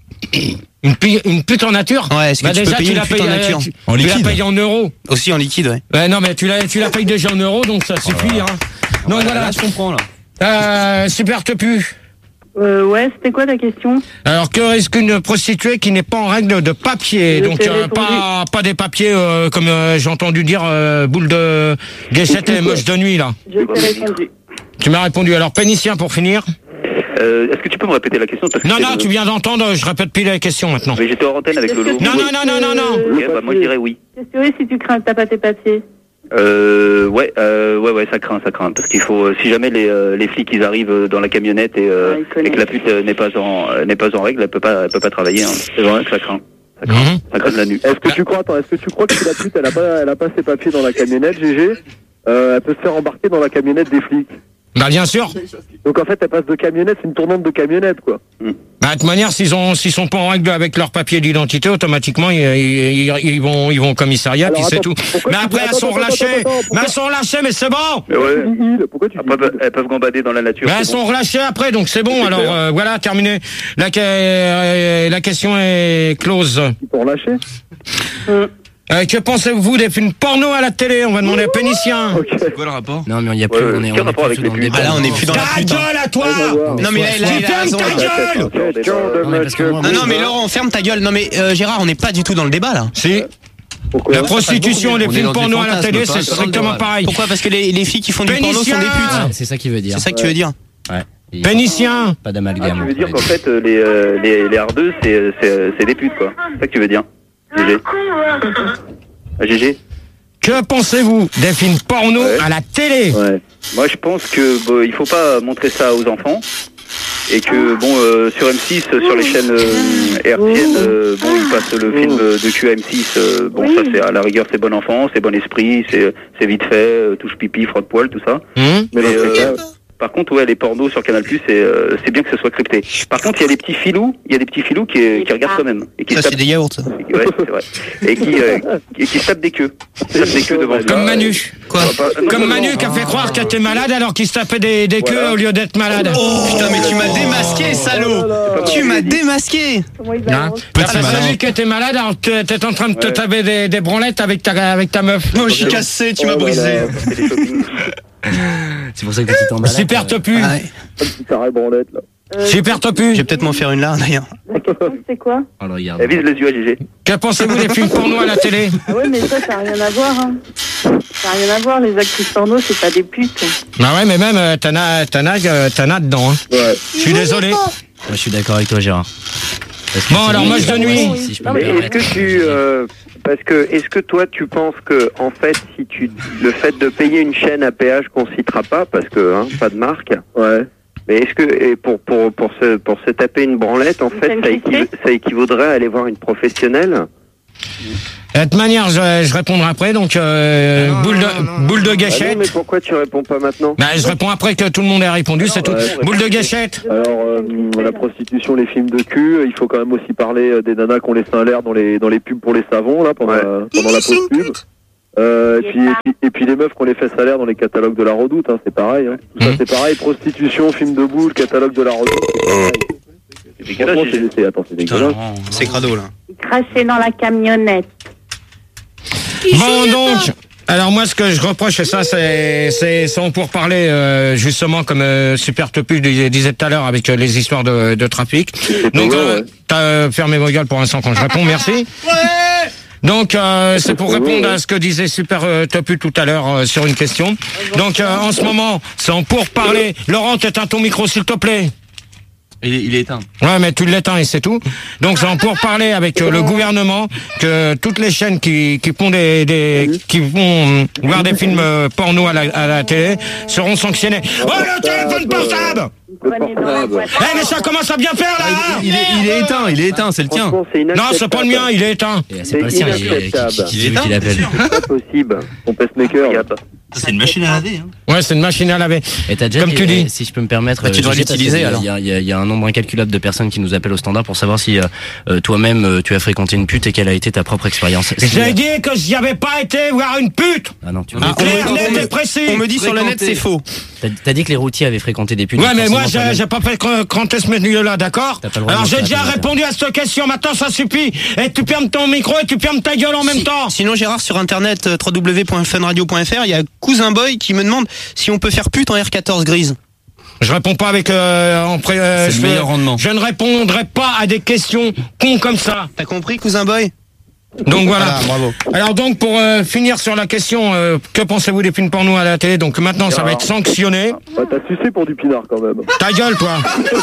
une, pi- une pute en nature. Ouais, est-ce que Bah tu déjà, peux payer tu une la pute payes en euh, nature? tu- En tu la liquide. payes en euros. Aussi en liquide, ouais. Ouais, non mais tu la, tu la payes déjà en euros, donc ça suffit. Hein. Donc Ouais, voilà. Là, je comprends, là. Euh, super Topu. Euh, ouais, c'était quoi ta question? Alors que risque une prostituée qui n'est pas en règle de papier, Je donc t'ai euh, répondu. pas pas des papiers euh, comme euh, j'ai entendu dire euh, boule de gâchette et moche de nuit là. Je t'ai répondu. Tu m'as répondu. Alors Pénicien pour finir. Euh, Est-ce que tu peux me répéter la question parce que Non c'est non, le- tu viens d'entendre. Je répète plus la question maintenant. Mais j'étais en antenne avec Lolo. Non non non non non non. Ok, bah moi je dirais oui. Qu'est-ce que si tu crains que t'as pas tes papiers? Euh, ouais, euh, ouais, ouais, ça craint, ça craint, parce qu'il faut, euh, si jamais les, euh, les flics ils arrivent euh, dans la camionnette et, euh, Ouais, ils connaissent. et que la pute euh, n'est pas en, euh, n'est pas en règle, elle peut pas, elle peut pas travailler. Hein. C'est vrai que ça craint, ça craint, Mhm. ça craint de la nuit. Est-ce que tu crois, attends, est-ce que tu crois que si la pute, elle a pas, elle a pas ses papiers dans la camionnette, G G, euh, elle peut se faire embarquer dans la camionnette des flics? Bah bien sûr. Donc en fait, elle passe de camionnette, c'est une tournante de camionnette, quoi. Bah, de toute manière, s'ils ont, s'ils sont pas en règle avec leur papier d'identité, automatiquement, ils, ils, ils- ils vont, ils vont au commissariat, Alors, puis c'est attends, tout. pourquoi Mais tu après, dis- elles sont attends, attends, relâchées. attends, attends, Mais pourquoi- elles sont relâchées, mais c'est bon. Mais ouais, Tu dis il, pourquoi tu dis elles peuvent, elles peuvent gambader dans la nature. Mais elles c'est sont bon. relâchées après, donc c'est bon. C'est Alors clair. euh, voilà, terminé. La, que- euh, la question est close. Ils sont relâchés? Euh, que pensez-vous des films porno à la télé? On va demander à Pénicien. Ok. C'est quoi le rapport? Non, mais on y a plus, Ouais, on est, quel on est rapport plus avec dans les le putes débat. Ah là, on est plus dans la Ta pute. hein. gueule à toi! Non mais là, là, Tu il a fermes raison. ta là. gueule! Question de Non, mais parce que moi, Non non mais Laurent, ferme ta gueule. Non mais euh, Gérard, on n'est pas du tout dans le débat là. Si. Pourquoi? La prostitution, les On est films dans des porno à la fantasmes, télé, pas c'est dans le strictement débat. pareil. Pourquoi? Parce que les, les filles qui font du porno sont des Pénicien. putes. Ouais, c'est ça qu'il veut dire. C'est ça que tu veux dire? Ouais. Et Pénicien. Pas Ah, d'amalgame. tu veux dire entre qu'en les fait euh, les, euh, les, les hardeux c'est, c'est, c'est des putes quoi. C'est ça que tu veux dire, G G. Ah, G G. Que pensez-vous des films porno Ouais. à la télé? Ouais. Moi je pense que bon, il faut pas montrer ça aux enfants. Et que bon euh, sur M six, euh, sur les chaînes euh, hertziennes, euh, bon ils passent le film euh, de cul à M six. euh, bon ça c'est à la rigueur c'est bon enfant, c'est bon esprit, c'est c'est vite fait, euh, touche pipi, frotte poil, tout ça. Hum Mais Mais, dans ce euh, cas, par contre ouais les pornos sur Canal Plus c'est euh, c'est bien que ce soit crypté. Par contre il y a des petits filous, il y a des petits filous qui, qui regardent quand même et qui Ça se c'est des yaourts. ça. tapent, ouais, c'est vrai. Et qui euh, et qui se tapent des queues, qui se tapent des queues devant Comme ça. Manu. Quoi? Bah, non, Comme non, Manu non. qui a fait croire qu'il était malade alors qu'il se tapait des, des queues Voilà. au lieu d'être malade. Oh putain mais tu m'as démasqué salaud. Tu m'as démasqué. Comment ils Hein avancent? T'as Petit pas malin. celui qui était malade alors que t'es en train de te Ouais. taper des, des branlettes avec ta, avec ta meuf. Oh je suis cassé, tu m'as Oh là brisé. là. C'est des shopping. C'est pour ça que t'es tout en malade. Super Topu. Ah ouais. un petit carré branlette, là. Euh, Super Je Topu. vais peut-être m'en faire une là d'ailleurs. La question, c'est quoi? Oh, le regarde. Elle vise les yeux à G G. Que pensez-vous des films porno à la télé? Ah ouais, mais ça, ça n'a rien à voir, hein. Ça n'a rien à voir, les actrices porno, c'est pas des putes. Bah ouais, mais même euh, t'en as, t'en as, euh, t'en as dedans. Hein. Ouais. Je suis désolé. Moi, je suis d'accord avec toi, Gérard. Parce que Bon, c'est- alors, moche de nuit. Si je peux Non, me mais Est-ce permettre. que tu, euh, Parce que, est-ce que toi, tu penses que, en fait, si tu, le fait de payer une chaîne à péage qu'on citera pas, parce que, hein, pas de marque. Ouais. Mais est-ce que, et pour, pour, pour se, pour se taper une branlette, en fait, ça, équiv- ça équivaudrait à aller voir une professionnelle? De toute manière, je, je répondrai après, donc euh, non, boule, non, de, non, non, boule de non. gâchette. Ah non, mais pourquoi tu réponds pas maintenant? Bah, je réponds après que tout le monde ait répondu, c'est tout. Ouais. Boule de gâchette. Alors, euh, la prostitution, les films de cul, il faut quand même aussi parler euh, des nanas qui ont les seins à l'air dans les, dans les pubs pour les savons, là, pendant, la, pendant la pause pub. Euh, et, puis, et, puis, et puis les meufs qui ont les fesses à l'air dans les catalogues de la Redoute, hein, c'est pareil. Hein. Tout ça, c'est pareil. Prostitution, film de boule, catalogue de la Redoute, c'est pareil. Franchement, c'est, c'est, attends, c'est dégueulasse. C'est crado, là. Cracher dans la camionnette. Bon, donc, alors moi, ce que je reproche, et ça, c'est, c'est, c'est pour parler euh, justement, comme euh, Super Topu disait tout à l'heure, avec euh, les histoires de, de trafic. Donc, euh, ouais. T'as euh, fermé vos gueules pour l'instant quand je réponds, merci. Donc, euh, c'est pour répondre à ce que disait Super euh, Topu tout à l'heure euh, sur une question. Donc, euh, en ce moment, c'est en pour parler. Laurent, t'éteins ton micro, s'il te plaît. Il est, il est éteint. Ouais, mais tu l'éteins et c'est tout. Donc c'est pour parler avec euh, le gouvernement que toutes les chaînes qui, qui font des, des qui vont euh, voir des films euh, porno à la, à la télé seront sanctionnées. Oh, le téléphone portable! Eh, mais ça commence à bien faire là, hein. Il est, il est éteint, il est éteint, c'est le tien. Non, c'est pas le mien, il est éteint. C'est pas le sien, il est qui l'appelle. C'est pas possible. Ton pacemaker. C'est une machine à laver. Hein. Ouais, c'est une machine à laver. Et t'as déjà comme dit, tu dis. Si je peux me permettre, bah, tu dois l'utiliser alors. Il y a, il y, a, il y a un nombre incalculable de personnes qui nous appellent au standard pour savoir si euh, toi-même euh, tu as fréquenté une pute et quelle a été ta propre expérience. J'ai euh... dit que j'y avais pas été voir une pute. Ah non, tu ah, clair, net et précis. On me dit sur le net c'est faux. T'as, t'as dit que les routiers avaient fréquenté des putes. Ouais, mais moi j'ai, j'ai pas fait cranter ce milieu-là, d'accord? Alors j'ai déjà répondu à cette question. Maintenant ça suffit. Et tu fermes ton micro et tu fermes ta gueule en même si, temps. Sinon Gérard, sur internet w w w point fun radio point f r, il y a Cousin Boy qui me demande si on peut faire pute en R quatorze grise. Je réponds pas avec euh, en pré, euh, c'est je le meilleur fais, rendement. Je ne répondrai pas à des questions cons comme ça. T'as compris, Cousin Boy? Donc voilà. Ah, bravo. Alors donc pour euh, finir sur la question, euh, que pensez-vous des films porno à la télé? Donc maintenant ça va être sanctionné. Ouais, t'as sucé pour du pinard quand même. Ta gueule toi.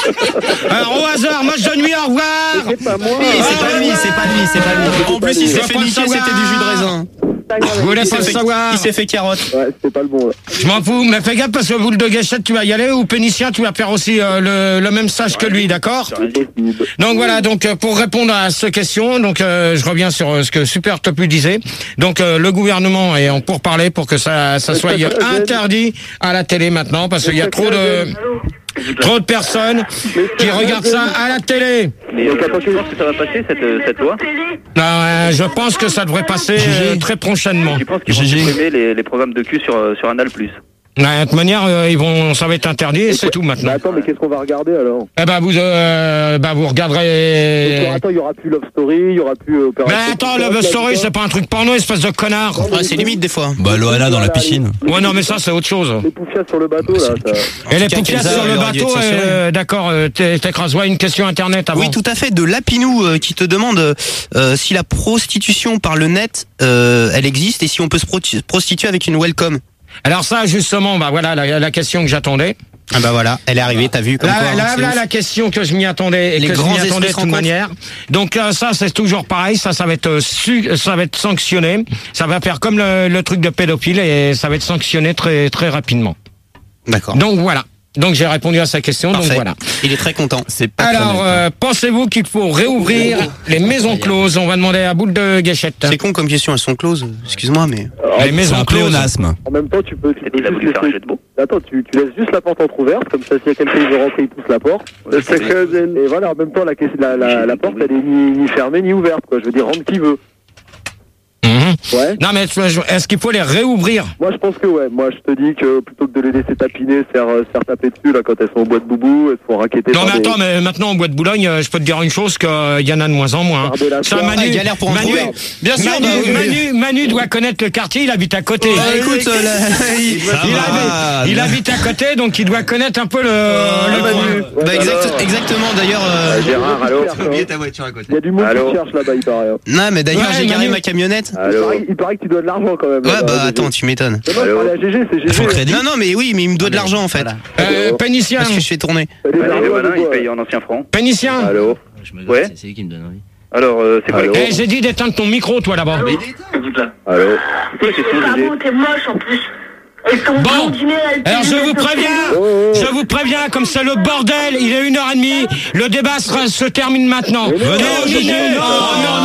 Alors au hasard, moi je nuit, au revoir. C'est pas moi. Oui, c'est pas lui, c'est pas lui, c'est pas lui. En plus il s'est fait niquer, c'était du jus de raisin. Vous voulez pas le savoir? Il s'est fait carotte. Ouais, c'était pas le bon là. Je m'en fous, mais fais gaffe parce que boule de gâchette tu vas y aller ou Pénicien tu vas faire aussi euh, le, le même stage que lui, d'accord? Donc voilà, donc euh, pour répondre à cette question, donc euh, je reviens sur euh, ce que Super Topu disait. Donc euh, le gouvernement est en pourparlers pour que ça, ça soit interdit à la télé maintenant parce qu'il y a trop de trop de personnes qui regardent ça à la télé. Mais euh, tu penses que ça va passer cette, cette loi? euh, Je pense que ça devrait passer euh, très prochainement. Tu penses qu'ils vont supprimer les, les programmes de cul sur, sur Anal plus? De toute manière, euh, ils vont, ça va être interdit et c'est tout maintenant. Bah attends, mais qu'est-ce qu'on va regarder alors? Eh ben vous, euh, bah vous regarderez. Donc, attends, il y aura plus Love Story, il y aura plus euh, Opération. Mais attends, Love Story, c'est pas un truc porno, espèce de connard. Ah, c'est limite des fois. Bah Loana dans la piscine. Ouais, non, mais ça c'est autre chose. Les poufias sur le bateau là. Ça... Et les poufias sur le bateau, euh, d'accord. Euh, t'écrases. Ouais, une question internet avant. Oui, tout à fait. De Lapinou euh, qui te demande euh, si la prostitution par le net, euh, elle existe et si on peut se pro- prostituer avec une welcome. Alors ça, justement, bah voilà la, la question que j'attendais. Ah bah voilà, elle est arrivée, t'as vu comme là, quoi. Là, hein, là, la question que je m'y attendais et les que grands je m'y attendais de toute manière. Donc euh, ça, c'est toujours pareil. Ça, ça va être su, ça va être sanctionné. Ça va faire comme le, le truc de pédophile et ça va être sanctionné très très rapidement. D'accord. Donc voilà. Donc j'ai répondu à sa question. Parfait. Donc voilà. Il est très content. C'est pas Alors, euh, pensez-vous qu'il faut réouvrir les maisons closes? On va demander à boule de gâchette. C'est con comme question, elles sont closes. Excuse-moi, mais. Alors, les maisons closes. Pléonasme. En même temps, tu peux. Tu peux il a voulu faire un laisser... jet de mots. Attends, tu, tu laisses juste la porte entrouverte, comme ça, s'il y a quelqu'un qui veut rentrer, il pousse la porte. Et voilà, en même temps, la, la, la, la porte, elle est ni, ni fermée ni ouverte, quoi. Je veux dire, rentre qui veut. Mmh. Ouais. Non mais est-ce qu'il faut les réouvrir? Moi je pense que ouais, moi je te dis que plutôt que de les laisser tapiner, se faire, se faire taper dessus là quand elles sont au bois de boubou, elles se font raqueter. Non mais des... attends, mais maintenant au bois de Boulogne, je peux te dire une chose, qu'il y en a de moins en moins. Ça, Manu, ah, galère pour en Manu, trouver. Bien sûr, Manu, bah, oui, Manu, oui. Manu, Manu doit connaître le quartier, il habite à côté. Bah, écoute, euh, là, il, il, habite, il habite à côté, donc il doit connaître un peu le, euh, le Manu. coin. Bah, exact, exactement, d'ailleurs. Euh... Gérard, allô? Tu as oublié ta voiture à côté. Il y a du monde qui cherche là-bas, il paraît. Non, mais d'ailleurs, Ouais, j'ai garé Manu. ma camionnette. Il paraît, il paraît que tu dois de l'argent quand même. Ouais, là, bah G G. attends, tu m'étonnes. Non, non, je parlais à G G, c'est G G. Faut crédit. Non, non, mais oui, mais il me doit de l'argent en fait. Euh, Pénicien. Parce que je fais tourner. Les Allez, ardoises, voilà, quoi. il paye en ancien franc. Pénicien. Allô? Je me Ouais. c'est, c'est lui qui me donne envie. Alors, euh, c'est quoi Eh, les j'ai dit d'éteindre ton micro, toi, là-bas. Allô Pardon, t'es moche en plus. Elles sont Bon, blondinées, elles alors je puent, vous elles sont préviens, je vous préviens, comme c'est le bordel, il est une heure et demie, le débat sera- se termine maintenant. Terminé. Non, non,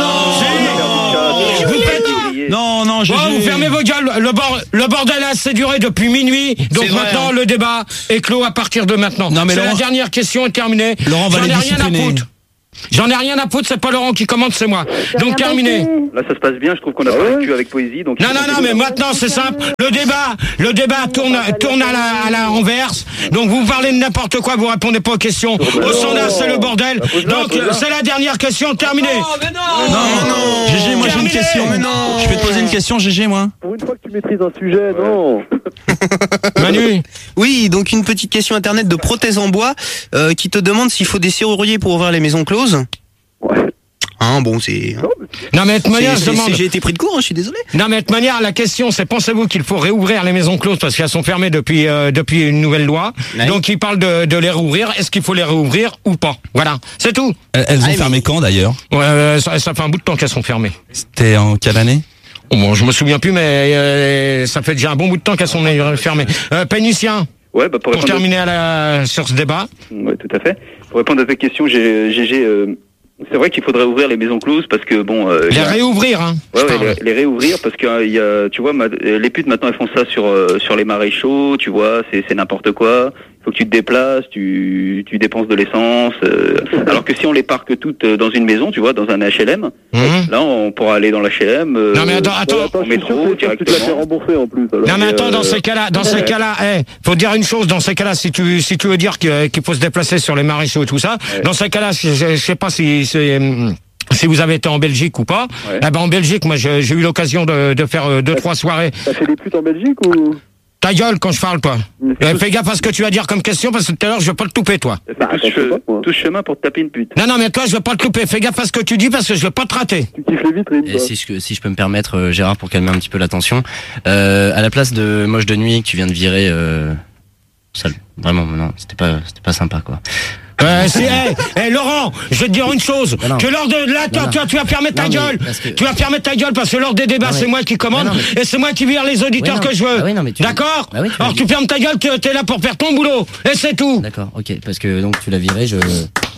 non, vous faites... Non, non, G G. Bon, vous fermez vos gueules, le, bord, le bordel a assez duré depuis minuit, donc C'est vrai, maintenant hein. le débat est clos à partir de maintenant. Non, mais c'est Laurent- la dernière question est terminée. Laurent va J'en les ai rien à discipliner. foutre. J'en ai rien à foutre, c'est pas Laurent qui commande, c'est moi. Donc terminé. Là, ça se passe bien, je trouve qu'on a parlé de cul avec poésie. Donc Non, non, non, mais maintenant c'est simple. Le débat, le débat tourne, tourne à la, à la renverse. Donc vous parlez de n'importe quoi, vous répondez pas aux questions. Au standard, c'est le bordel. Donc c'est la dernière question terminée. Non, non. G G, moi j'ai une Terminé. question. Mais non. Je peux te poser une question, G G, moi. Pour une fois que tu maîtrises un sujet, non. Manu. Oui, donc une petite question internet de Prothèse en bois euh, qui te demande s'il faut des serruriers pour ouvrir les maisons closes. Ouais. Hein, bon, c'est. Non, mais de toute manière, c'est- je c'est- demande. c'est- J'ai été pris de court, hein, je suis désolé. Non, mais de toute manière, la question, c'est pensez-vous qu'il faut réouvrir les maisons closes parce qu'elles sont fermées depuis euh, depuis une nouvelle loi. Ouais. Donc il parle de, de les rouvrir. Est-ce qu'il faut les réouvrir ou pas? Voilà, c'est tout. Elles, elles ont Ah, mais- fermé quand d'ailleurs? Ouais, euh, ça, ça fait un bout de temps qu'elles sont fermées. C'était en quelle année? Oh, bon, je me souviens plus, mais euh, ça fait déjà un bon bout de temps qu'elles sont euh, fermées. Euh, Pénicien, Ouais, bah, pour, pour répondre terminer à la, sur ce débat. Ouais, tout à fait. Pour répondre à ta question, G G, euh, c'est vrai qu'il faudrait ouvrir les maisons closes parce que bon. Euh, il y Les a- réouvrir, hein. Ouais, je ouais, parle. les, les réouvrir parce que euh, il y a, tu vois, ma- les putes maintenant elles font ça sur euh, sur les maréchaux, tu vois, c'est c'est n'importe quoi. Faut que tu te déplaces, tu tu dépenses de l'essence. euh, alors que si on les parque toutes euh, dans une maison, tu vois, dans un H L M, Mhm. là on pourra aller dans l'H L M. euh, Non mais attends, attends. Attends, en je suis sûr métro que tu te la fais directement. rembourser en plus. Alors. Non mais attends, euh, dans ces cas-là, dans ces cas-là, eh, faut dire une chose, dans ces cas-là, si tu si tu veux dire que- qu'il faut se déplacer sur les maréchaux et tout ça, Ouais. dans ces cas-là, je, je, je sais pas si c'est hum, si vous avez été en Belgique ou pas. Ouais. Eh ben en Belgique, moi j'ai j'ai eu l'occasion de, de faire euh, deux trois soirées. T'as fait des putes en Belgique ou? Ta gueule quand je parle, toi. Eh, fais gaffe à ce que tu vas dire comme question parce que tout à l'heure je vais pas le touper, toi. Fais Bah, tout, ce attends, je sais pas, moi. tout ce chemin pour te taper une pute. Non non mais toi je vais pas le touper. Fais gaffe à ce que tu dis parce que je vais pas te rater. Tu kiffes les vitrines, Et toi. si je, si je peux me permettre, euh, Gérard, pour calmer un petit peu la tension, euh, à la place de Moche de Nuit que tu viens de virer, euh, sale. Vraiment, non, c'était pas, c'était pas sympa, quoi. Euh, c'est, hey, hey, Laurent, je vais te dire une chose. Mais non. Que lors de là, toi, Non, non. tu, vas- tu vas fermer ta Non, mais gueule. parce que- Tu vas fermer ta gueule parce que lors des débats, Non, mais- c'est moi qui commande Mais non, mais- et c'est moi qui vire les auditeurs Oui, non. que je veux. Ah oui, non, mais tu- D'accord Ah oui, tu Alors l'as tu dit. fermes ta gueule, tu es là pour faire ton boulot et c'est tout. D'accord, ok, parce que donc tu l'as viré, je.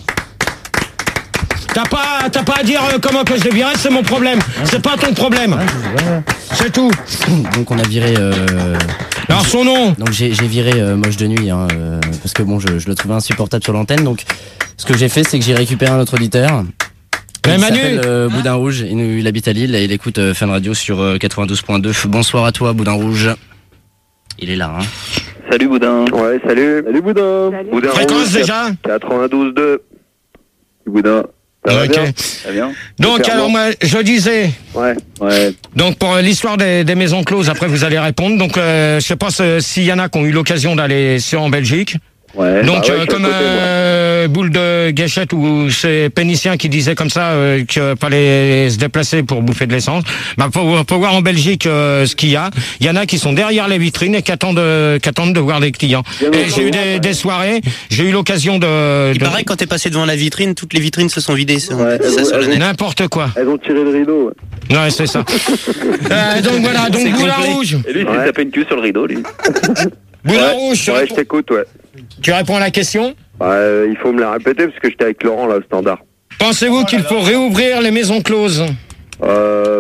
T'as pas, t'as pas à dire euh, comment que je l'ai viré, c'est mon problème. C'est pas ton problème. C'est tout. Donc on a viré. Euh... Alors son nom. Donc j'ai j'ai viré euh, Moche de Nuit, hein, euh, parce que bon, je, je le trouvais insupportable sur l'antenne. Donc ce que j'ai fait, c'est que j'ai récupéré un autre auditeur. Mais Il Manu. s'appelle euh, Boudin Rouge. Il, nous- il habite à Lille et il écoute euh, Fun Radio sur euh, quatre-vingt-douze point deux. Bonsoir à toi, Boudin Rouge. Il est là, hein. Salut Boudin. Ouais, salut. Salut Boudin. Boudin Fréquence Rouge, déjà. quatre-vingt-douze deux. Boudin. Ça va Ok. bien Ça vient. Donc Super, alors bon. moi, je disais. Ouais. Ouais. Donc pour euh, l'histoire des, des maisons closes, après vous allez répondre. Donc euh, je sais pas si- s'il y en a qui ont eu l'occasion d'aller sur en Belgique. Ouais. Donc bah ouais, euh, je suis à comme côté, moi. euh, boule de gâchette ou c'est Pénicien qui disait comme ça euh, qu'il fallait se déplacer pour bouffer de l'essence. Bah faut, faut voir en Belgique euh, ce qu'il y a. Il y en a qui sont derrière les vitrines et qui attendent euh, qui attendent de voir les clients. Bien Et entendu. j'ai eu des, des soirées, j'ai eu l'occasion de, Il de- paraît que quand t'es passé devant la vitrine, toutes les vitrines se sont vidées. Ça, Ouais, ça elles sur ont- le net. n'importe quoi. Elles ont tiré le rideau. Ouais. Ouais, c'est ça. Euh, donc voilà, donc C'est Boulin complet. Rouge. Et lui, il s'est Ouais. tapé une queue sur le rideau, lui. Boulin Ouais. Rouge, tu, Ouais, je réponds, t'écoute, ouais. tu réponds à la question. Euh, il faut me la répéter parce que j'étais avec Laurent là au standard. Pensez-vous qu'il faut réouvrir les maisons closes? Euh...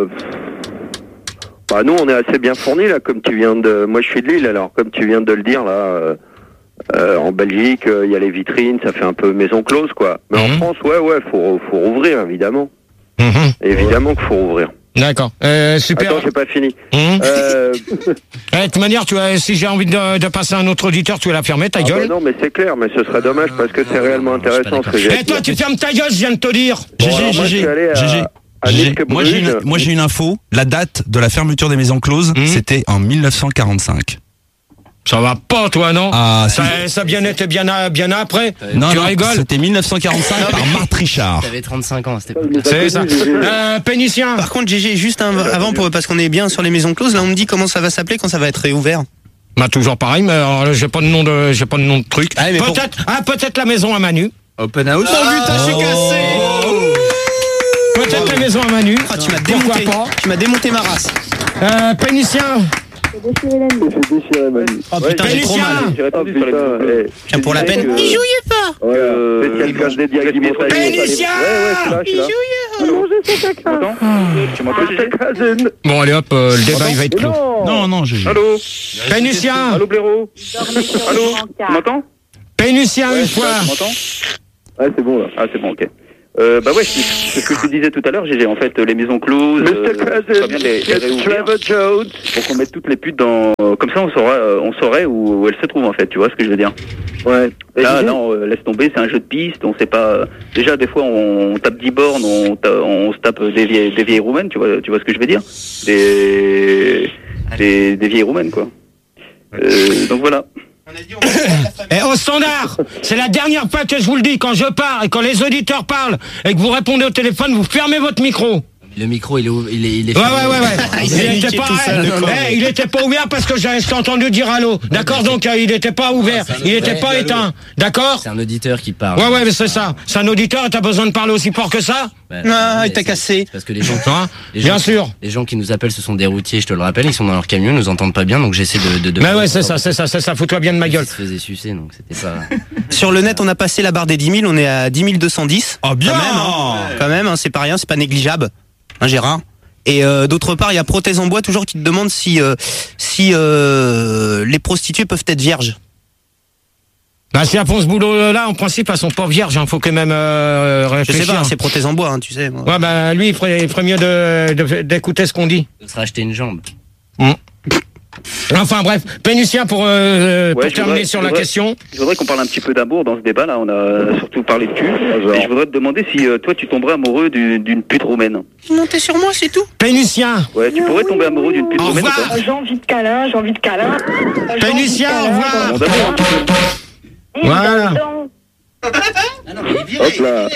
Bah nous on est assez bien fournis là comme tu viens de. Moi je suis de Lille alors comme tu viens de le dire là. Euh... euh, en Belgique il euh, y a les vitrines, ça fait un peu maison close quoi. Mais en Mhm. France ouais ouais faut faut rouvrir évidemment. Mhm. Évidemment qu'il faut rouvrir. D'accord. Euh, super. Attends j'ai pas fini. Mhm. Euh... Eh, de toute manière, tu as, si j'ai envie de, de passer à un autre auditeur, tu vas la fermer, ta ah gueule. bah non mais c'est clair mais ce serait dommage parce que c'est réellement non, je suis pas intéressant ce que j'ai. Eh, toi, tu fermes ta gueule, je viens de te dire. Bon, G G, alors, moi, je G suis allé à- G, G, à G G. Nice Moi j'ai une, Bruges. moi j'ai une info. La date de la fermeture des maisons closes, Mhm. c'était en mille neuf cent quarante-cinq. Ça va pas, toi, non? Ah, ça, si. ça bien été bien, à- bien après. Non, tu non, rigoles? c'était mille neuf cent quarante-cinq par Marthe Richard. T'avais trente-cinq ans à cette Ça, époque. il est pas C'est ça. connu, G G. Euh, Pénicien. Par contre, G G, juste un- avant, pour, parce qu'on est bien sur les maisons closes, là on me dit comment ça va s'appeler quand ça va être réouvert. Bah, toujours pareil, mais alors, là, j'ai pas de nom de, j'ai pas de nom de truc. Ah, mais pour- peut-être, ah, peut-être la maison à Manu. Open house. Oh putain, je suis cassé. peut-être la maison à Manu. Ah, tu m'as Pourquoi démonté. pas Tu m'as démonté ma race. euh, Pénicien. J'ai déchiré Manu. Oh putain, j'ai trop mal. J'ai répondu sur les putain, maisons closes. Tiens, pour la peine. que- Il jouait pas. Ouais, Euh, spécial ils casse vont- dédié avec du ils vont- montage. Pénicien. Ouais, ouais, je suis là, je suis là. Allô Tu m'entends Tu m'entends, Gégé Bon, allez hop, euh, le débat, il va être clos. Non, non, j'ai. Allô Pénicien. Allô, blaireau Allô Tu m'entends Pénicien, Ouais, une je sais pas, fois. Tu m'entends Ouais, c'est bon là. Ah, c'est bon, ok. Euh, bah ouais, c'est c'est ce que je te disais tout à l'heure, Gégé. En fait, les maisons closes, euh, ce serait bien de les, les réouvrir pour qu'on mette toutes les putes dans... Comme ça, on saurait, euh, on saurait où, où elles se trouvent, en fait. Tu vois ce que je veux dire? Ouais. Là, non, euh, laisse tomber, c'est un jeu de piste, on sait pas... Déjà, des fois, on, on tape dix bornes, on, ta- on se tape des vieilles, des vieilles roumaines, tu vois, tu vois ce que je veux dire? Des, des, des vieilles roumaines, quoi. Euh, donc voilà. Et au standard, c'est la dernière fois que je vous le dis, quand je parle et quand les auditeurs parlent et que vous répondez au téléphone, vous fermez votre micro. Le micro, il est, ouv- il est, il est Ouais, fermé. ouais, ouais, ouais. Il s'est Il niqué était pas, tout seul, eh, d'accord. eh, il était pas ouvert parce que j'ai entendu dire allô. D'accord, donc euh, il était pas ouvert, il était pas éteint. D'accord? C'est un auditeur qui parle. Ouais, ouais, mais c'est ça. C'est un auditeur et t'as besoin de parler aussi fort que ça? Bah, Ah, mais il t'a c'est- cassé. c'est Parce que les gens, Hein? les Bien gens- sûr. Les gens qui nous appellent, ce sont des routiers, je te le rappelle, ils sont dans leur camion, ils nous entendent pas bien, donc j'essaie de. de, de Mais ouais, c'est ça, c'est ça, c'est ça. Fous-toi bien de ma gueule. Ils se faisaient sucer, donc c'était pas. Sur le net, on a passé la barre des dix mille, on est à dix mille deux cent dix. Oh bien. Quand même, hein. Quand même, hein, c'est pas rien, c'est pas négligeable. Hein, Gérard. Et euh, d'autre part, il y a Prothèse en bois toujours qui te demande si euh, si euh, les prostituées peuvent être vierges. Bah, si elles font ce boulot-là, en principe, elles sont pas vierges, hein. Faut quand même, euh, Je réfléchir. sais pas, c'est Prothèse en bois, hein, tu sais. Moi. Ouais, bah, lui, il ferait, il ferait mieux de, de- d'écouter ce qu'on dit. De se racheter une jambe. Enfin, bref. Pénicien, pour, euh, pour Ouais, je terminer voudrais- sur je la voudrais- question. Je voudrais qu'on parle un petit peu d'amour dans ce débat-là. On a surtout parlé de cul. Et je voudrais te demander si euh, toi, tu tomberais amoureux du- d'une pute roumaine. Montez sur moi, c'est tout. Pénicien. Ouais, tu pourrais tomber amoureux d'une pute Au roumaine ou revoir. pas? J'ai envie de câlin, j'ai envie de câlin. J'ai Pénicien, envie de au câlin, revoir. Bon, d'abord, un petit peu. Voilà. Hop là.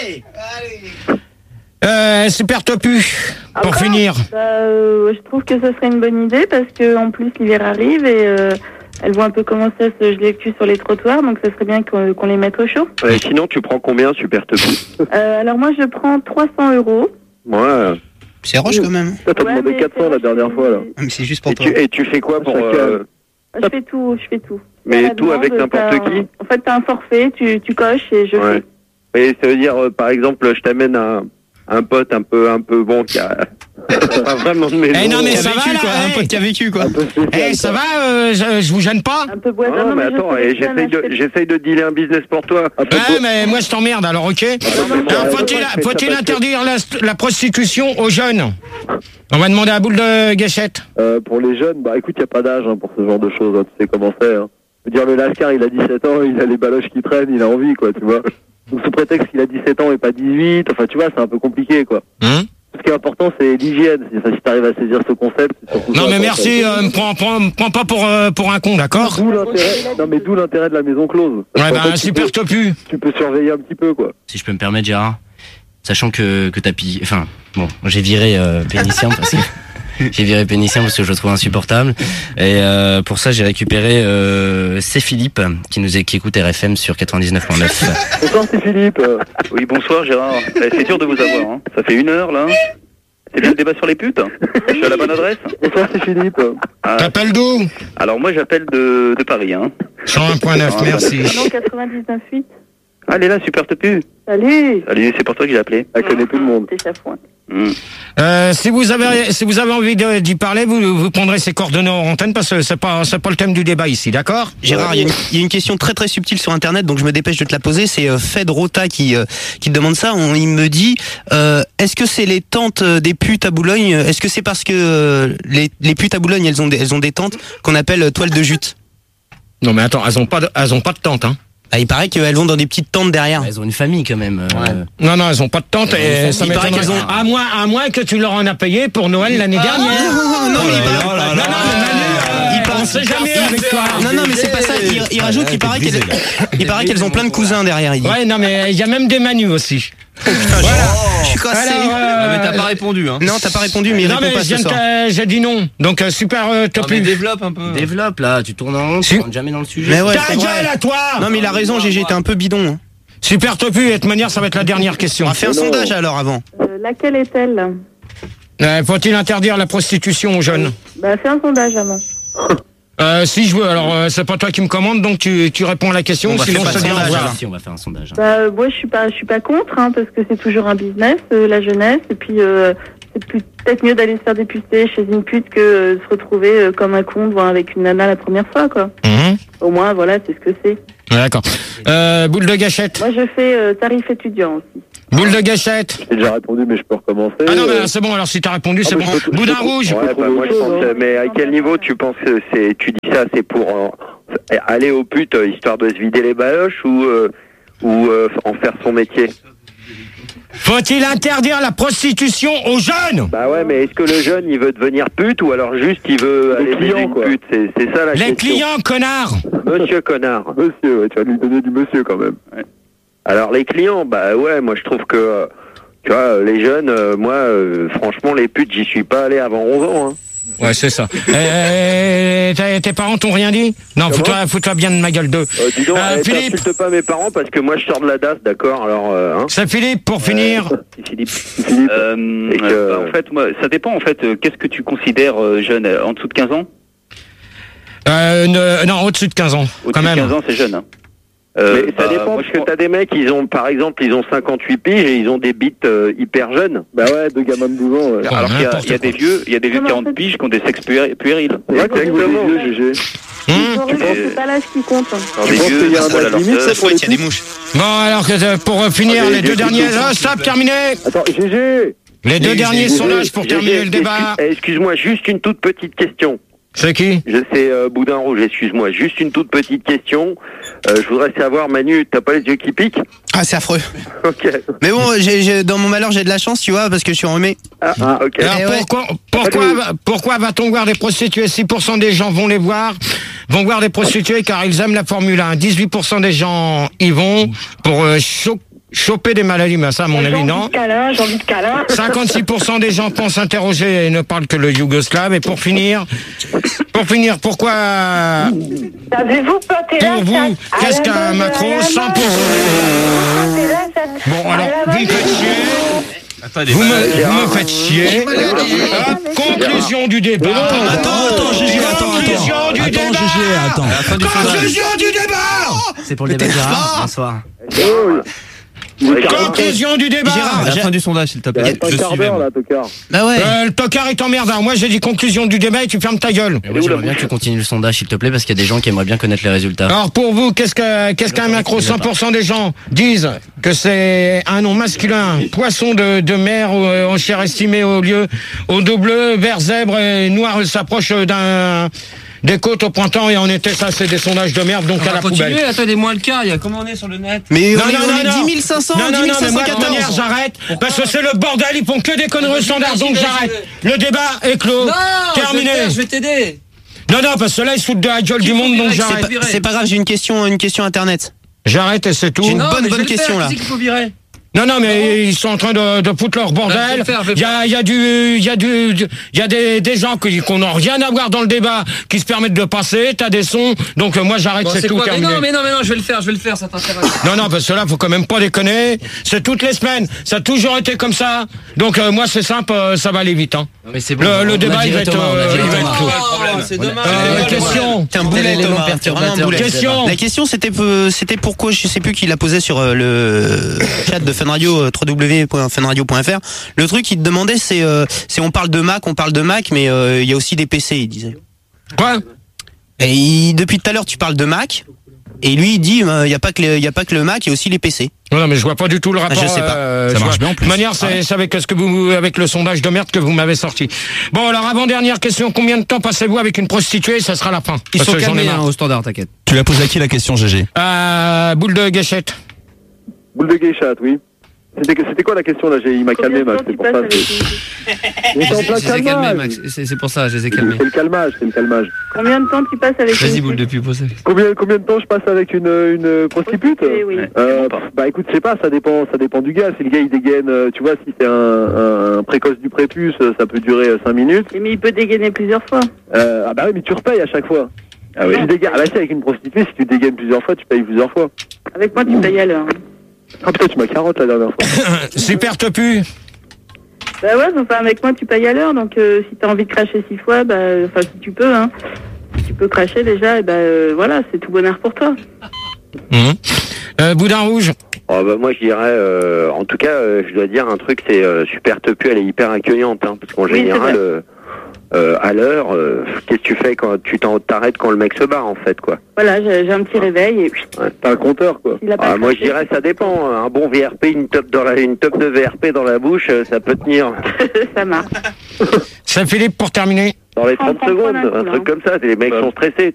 Euh, super topu. Pour finir. Bah, euh, je trouve que ce serait une bonne idée parce que en plus l'hiver arrive et euh, elles vont un peu commencer à se geler le cul sur les trottoirs, donc ce serait bien qu'on qu'on les mette au chaud. Ouais, sinon, tu prends combien, super topi? Euh, alors moi je prends trois cents euros. Ouais. C'est roche quand même. Toi, t'as Ouais, demandé mais quatre cents la c'est- dernière fois là. Mais c'est juste pour Et toi. tu, et tu fais quoi pour... Chacun. euh, Je fais tout, je fais tout. Mais À la tout demande, avec n'importe t'as un- qui? En fait, t'as un forfait, tu, tu coches et je Ouais. fais. Et ça veut dire, euh, par exemple, je t'amène un, un pote un peu, un peu bon qui a pas vraiment de maison. Eh non, mais Qui a ça va, vécu, là, quoi, un eh. pote qui a vécu quoi. Eh, ça va, euh, je, je vous gêne pas? Un peu boisant. Non, non, mais je attends, sais et que ça j'essaye de, m'achète- j'essaye de dealer un business pour toi. Ouais, mais moi je t'emmerde, alors ok? Alors, faut-il faut-il interdire la, la prostitution aux jeunes? On va demander à Boule de Gâchette. Euh, pour les jeunes, bah écoute, il n'y a pas d'âge hein, pour ce genre de choses, hein, tu sais comment c'est. Hein. Je veux dire, le Lascar, il a dix-sept ans, il a les baloches qui traînent, il a envie, quoi, tu vois. Donc sous prétexte qu'il a dix-sept ans et pas dix-huit, enfin tu vois, c'est un peu compliqué, quoi. Hein? Ce qui est important, c'est l'hygiène. Si, enfin, si t'arrives à saisir ce concept, c'est surtout Non ça, mais quoi. merci, euh, me prends, prends, me prends pas pour, euh, pour un con, d'accord? D'où l'intérêt, non mais d'où l'intérêt de la maison close. Ouais, En bah fait, tu super peux- topu. Tu peux surveiller un petit peu, quoi. Si je peux me permettre, Gérard, sachant que, que t'as pillé. Enfin, bon, j'ai viré euh, Pénicien parce que. J'ai viré Pénicien parce que je le trouve insupportable. Et euh, pour ça, j'ai récupéré euh, c'est Philippe qui nous est, qui écoute R F M sur quatre-vingt-dix-neuf virgule neuf. Bonsoir, c'est Philippe. Oui, bonsoir Gérard. Eh, c'est dur de vous avoir. Hein. Ça fait une heure là. C'est bien le débat sur les putes. Je suis à la bonne adresse. Bonsoir, c'est Philippe. Ah, T'appelles d'où? alors moi j'appelle de, de Paris. Hein. cent un point neuf, merci. Non, quatre-vingt-dix-neuf virgule huit. Ah, elle est là, super topu. Salut. Salut, c'est pour toi que j'ai appelé. Elle connaît tout le monde. T'es chafouin. Hmm. Euh, si vous avez, si vous avez envie de- d'y parler, vous, vous prendrez ses coordonnées en antenne parce que c'est pas, c'est pas le thème du débat ici, d'accord? Gérard, il y, a une- il y a une question très très subtile sur internet, donc je me dépêche de te la poser. C'est euh, Fed Rota qui euh, qui te demande ça. On- il me dit, euh, est-ce que c'est les tantes euh, des putes à Boulogne? Est-ce que c'est parce que euh, les, les putes à Boulogne, elles ont des, elles ont des tantes qu'on appelle euh, toile de jute? Non mais attends, elles ont pas de, elles ont pas de tente, hein. Ah, il paraît qu'elles vont dans des petites tentes derrière. Elles ont une famille quand même. euh, Non, non, elles ont pas de tente et ça Il paraît m'étonnerait. qu'elles ont- À moins, à moins que tu leur en as payé pour Noël l'année dernière. non, non, mais il paraît- Non, non, mais Manu, euh, Il paraît- on sait jamais avec toi. Non, non, mais c'est pas ça. Il, il rajoute, il paraît qu'elles, il paraît qu'elles ont plein de cousins derrière. Il dit. Ouais, non, mais il y a même des Manus aussi. Je suis cassé. Alors, euh, Ah, mais t'as pas répondu, hein. Non, t'as pas répondu, mais il non, répond mais pas je ce viens de soir. t'a- j'ai dit non. Donc, euh, super euh, Non, mais topu. développe un peu. Développe là, tu tournes en rond, tu Si. rentres jamais dans le sujet. Mais ouais, Ta c'est gueule vrai. à toi! Non, mais il a raison, G G, t'es un peu bidon. Hein. Super Topu, de toute manière, ça va être la dernière question. On va faire un sondage alors avant. Euh, laquelle est-elle? Euh, faut-il interdire la prostitution aux jeunes? Bah, fais un sondage avant. Euh, si je veux, alors euh, c'est pas toi qui me commande, donc tu, tu réponds à la question, sinon je te dis au revoir. Si, on va faire un sondage. Bah, euh, moi, je suis pas, je suis pas contre, hein, parce que c'est toujours un business, euh, la jeunesse, et puis euh, c'est plus- peut-être mieux d'aller se faire dépuceler chez une pute que euh, se retrouver euh, comme un con devant avec une nana la première fois, quoi. Mhm. Au moins, voilà, c'est ce que c'est. Ouais, d'accord. Euh, boule de gâchette. Moi, je fais euh, tarif étudiant aussi. Boule de gâchette. J'ai déjà répondu, mais je peux recommencer. Ah non, mais Euh, c'est bon, alors si t'as répondu, Ah, c'est mais bon. je peux- je Boudin peux- rouge. Ouais, bah, moi je pense, euh, mais à quel niveau tu penses que c'est, tu dis ça, c'est pour euh, aller aux putes euh, histoire de se vider les baloches ou euh, ou euh, en faire son métier? Faut-il interdire la prostitution aux jeunes? Bah ouais, mais est-ce que le jeune il veut devenir pute ou alors juste il veut Les aller clients, baiser une quoi. pute? C'est, c'est ça la Les question. clients, connard. Monsieur connard. Monsieur, ouais, tu vas lui donner du monsieur quand même. Alors les clients, bah ouais, moi je trouve que euh, tu vois, les jeunes, euh, moi euh, franchement les putes, j'y suis pas allé avant onze ans. Hein. Ouais, c'est ça. Euh, tes tes parents t'ont rien dit? Non, Comment fous-toi fous-toi bien de ma gueule d'eux. Euh, dis donc, Euh, eh, Philippe. t'insultes pas mes parents parce que moi je sors de la D A S, d'accord? Alors, euh, hein. C'est Philippe, pour finir. Si, Philippe. Euh, Et que- euh, bah, en fait, moi, ça dépend. En fait, euh, qu'est-ce que tu considères euh, jeune euh, en dessous de quinze ans? Euh, ne- non, au-dessus de quinze ans, Au-dessus quand de même. quinze ans, c'est jeune. Hein. Euh, Mais ça bah, dépend moi, parce je que pense- t'as des mecs, ils ont par exemple, ils ont cinquante-huit piges et ils ont des bites euh, hyper jeunes. Bah ouais, deux gamins de douze ans. Ouais. Alors qu'il y a, n'importe il y a des quoi. vieux, il y a des vieux de Non, mais en quarante fait- piges qui ont des sexes puéri- puérils. Exactement. Vieux, G G. Hum Horrible, c'est pas l'âge qui compte. hein. Alors, Tu des penses vieux, qu'il y a un voilà, âge leur limite, sœur. ça, pour les Il y a des mouches. Bon, alors que euh, pour euh, finir, Ah, les les- deux les- derniers. les- Oh, stop, terminé. Attends, G G. Les deux G G, derniers G G, sondages pour G G, terminer le excuse- débat. eh, Excuse-moi, juste une toute petite question. C'est qui? Je sais, euh, Boudin Rouge, excuse-moi, juste une toute petite question. Euh, je voudrais savoir, Manu, t'as pas les yeux qui piquent? Ah, c'est affreux. Ok. Mais bon, j'ai, j'ai- dans mon malheur, j'ai de la chance, tu vois, parce que je suis enrhumé. Ah, ah, ok. Alors Eh ouais. pourquoi, pourquoi, pourquoi va-t-on voir des prostituées? six pour cent des gens vont les voir, vont voir des prostituées car ils aiment la Formule un. dix-huit pour cent des gens y vont pour euh, cho- choper des maladies, mais ça à mon avis non. Câlin, j'ai envie de câlin. cinquante-six pour cent des gens pensent interroger et ne parlent que le yougoslave. Et pour finir, pour finir, pourquoi, Savez-vous planter la pour vous, chatte à qu'est-ce la qu'un base, macro? à la cent pour cent. base, planter la chatte Bon, à alors, la vous me base. faites chier. Vous me, vous me faites chier. Hop, conclusion du débat. Attends, attends, G G, attends, Conclusion attends. du Attends, débat. G G, attends. La fin du sondage. Conclusion du débat. C'est pour le débat Gérard. Bonsoir. Conclusion du débat. Gérard, La Gé- fin du sondage, s'il te Il plaît. reste un Je quart suis d'heure même. là, Tocard. Bah ouais. Euh, le tocard est emmerdant. Moi, j'ai dit conclusion du débat et tu fermes ta gueule. Mais moi, j'aimerais bien que tu continues le sondage, s'il te plaît, parce qu'il y a des gens qui aimeraient bien connaître les résultats. Alors, pour vous, qu'est-ce que, qu'est-ce qu'un macro? cent pour cent des gens disent que c'est un nom masculin, poisson de, de mer euh, en chair estimée au lieu, au double, vert, zèbre et noir s'approche d'un, des côtes au printemps et en été, ça, c'est des sondages de merde, donc On à va la continuer, poubelle. attendez-moi le cas, il y a comment on est sur le net? Mais Non, on est, non, on non, est non. dix mille cinq cents, Non, non, dix non, mille mais cinq moi, cent de toute manière, quatorze. j'arrête, parce que c'est le bordel, ils font que déconner au standard, donc Vas-y, j'arrête. vas-y. Le débat est clos. Non, Terminé. Je vais, faire, je vais t'aider. Non, non, parce que là, ils se foutent de la gueule du monde, donc virer, C'est j'arrête. pas, c'est pas grave, j'ai une question, une question internet. J'arrête et c'est tout. J'ai une Non, bonne, mais je bonne vais le faire, question là. Qui c'est qu'il faut virer? Non, non, mais ils sont en train de, de foutre leur Bah, je vais bordel. le faire, je vais le Il y a, il y a du, il y a du, il y a des, des gens qui, qu'on n'a rien à voir dans le débat, qui se permettent de passer. T'as des sons, donc euh, moi j'arrête, Bon, c'est c'est tout quoi? Mais terminé. non, mais non, mais non, je vais le faire, je vais le faire, ça t'intéresse. Non, non, parce que là, faut quand même pas déconner. C'est toutes les semaines. Ça a toujours été comme ça. Donc euh, moi, c'est simple, euh, ça va aller vite. Hein. Non, mais c'est bon. Le, on le a débat, dit il va le être, Thomas, on a euh, dit le il va Thomas. être clos. Oh, c'est dommage. Euh, question. T'es un boulet, Quel élément Thomas. T'es vraiment un perturbateur boulet. du Question. La question, c'était, peu- c'était pourquoi, je sais plus qui l'a posé sur euh, le chat de Fun Radio, euh, w w w point fun radio point f r. Le truc qu'il te demandait, c'est, euh, c'est on parle de Mac, on parle de Mac, mais euh, il y a aussi des P C, il disait. Quoi? Et il- depuis tout à l'heure, tu parles de Mac, et lui, il dit, il n'y a pas que le, il y a pas que le Mac, il y a aussi les P C. Non, non, mais je vois pas du tout le rapport. je sais pas. euh, Ça je marche vois- bien en plus. De manière, c'est c'est avec ce que vous, avec le sondage de merde que vous m'avez sorti. Bon, alors avant dernière question, combien de temps passez-vous avec une prostituée? Ça sera la fin. Ils Parce sont que j'en ai calmés marre. hein, au standard, t'inquiète. Tu l'as posé à qui la question, G G? Euh, boule de gâchette. Boule de geisha, oui. C'était c'était quoi la question là? J'ai- Il m'a calmé, Max, c'est pour ça. Combien c'est- On est en Je plein les ai calmés, calmage. Max. C'est c'est pour ça, je les ai calmés. C'est le calmage, c'est le calmage. Combien de temps tu passes avec Vas-y, une boule de pub, posez. Combien, combien de temps je passe avec une, une prostituée? prostituée, oui. Euh, bah écoute, je sais pas, ça dépend, ça dépend du gars. Si le gars il dégaine, euh, tu vois, si c'est un, un, un précoce du prépuce, euh, ça peut durer cinq minutes. Mais il peut dégainer plusieurs fois. Euh, ah bah oui, mais tu repayes à chaque fois. Ah oui. Tu dégaines, ah bah si, avec une prostituée, si tu dégaines plusieurs fois, tu payes plusieurs fois. Avec moi, tu payes à l'heure. Ah putain, tu m'as carotte la dernière fois. Super Topu. Bah ouais, enfin avec moi tu payes à l'heure, donc euh, si t'as envie de cracher six fois, bah enfin si tu peux, hein, si tu peux cracher déjà, et bah euh, voilà, c'est tout bonheur pour toi. Mmh. Euh, Boudin Rouge. Oh bah moi je dirais, euh, en tout cas, euh, je dois dire un truc, c'est euh, Super Topu, elle est hyper accueillante, hein, parce qu'en Oui, général, euh, euh, à l'heure, euh, qu'est-ce que tu fais quand tu t'en- t'arrêtes quand le mec se barre en fait, quoi. Voilà, j'ai j'ai un petit réveil et Ouais. T'as un compteur, quoi. il a pas Ah, moi je craché. dirais ça dépend. Un bon V R P, une top dans la, une top de V R P dans la bouche, euh, ça peut tenir Ça marche. Saint-Philippe pour terminer. dans les trente Prends- prends secondes, un coup, un là, truc hein. comme ça. Les mecs Ouais. sont stressés.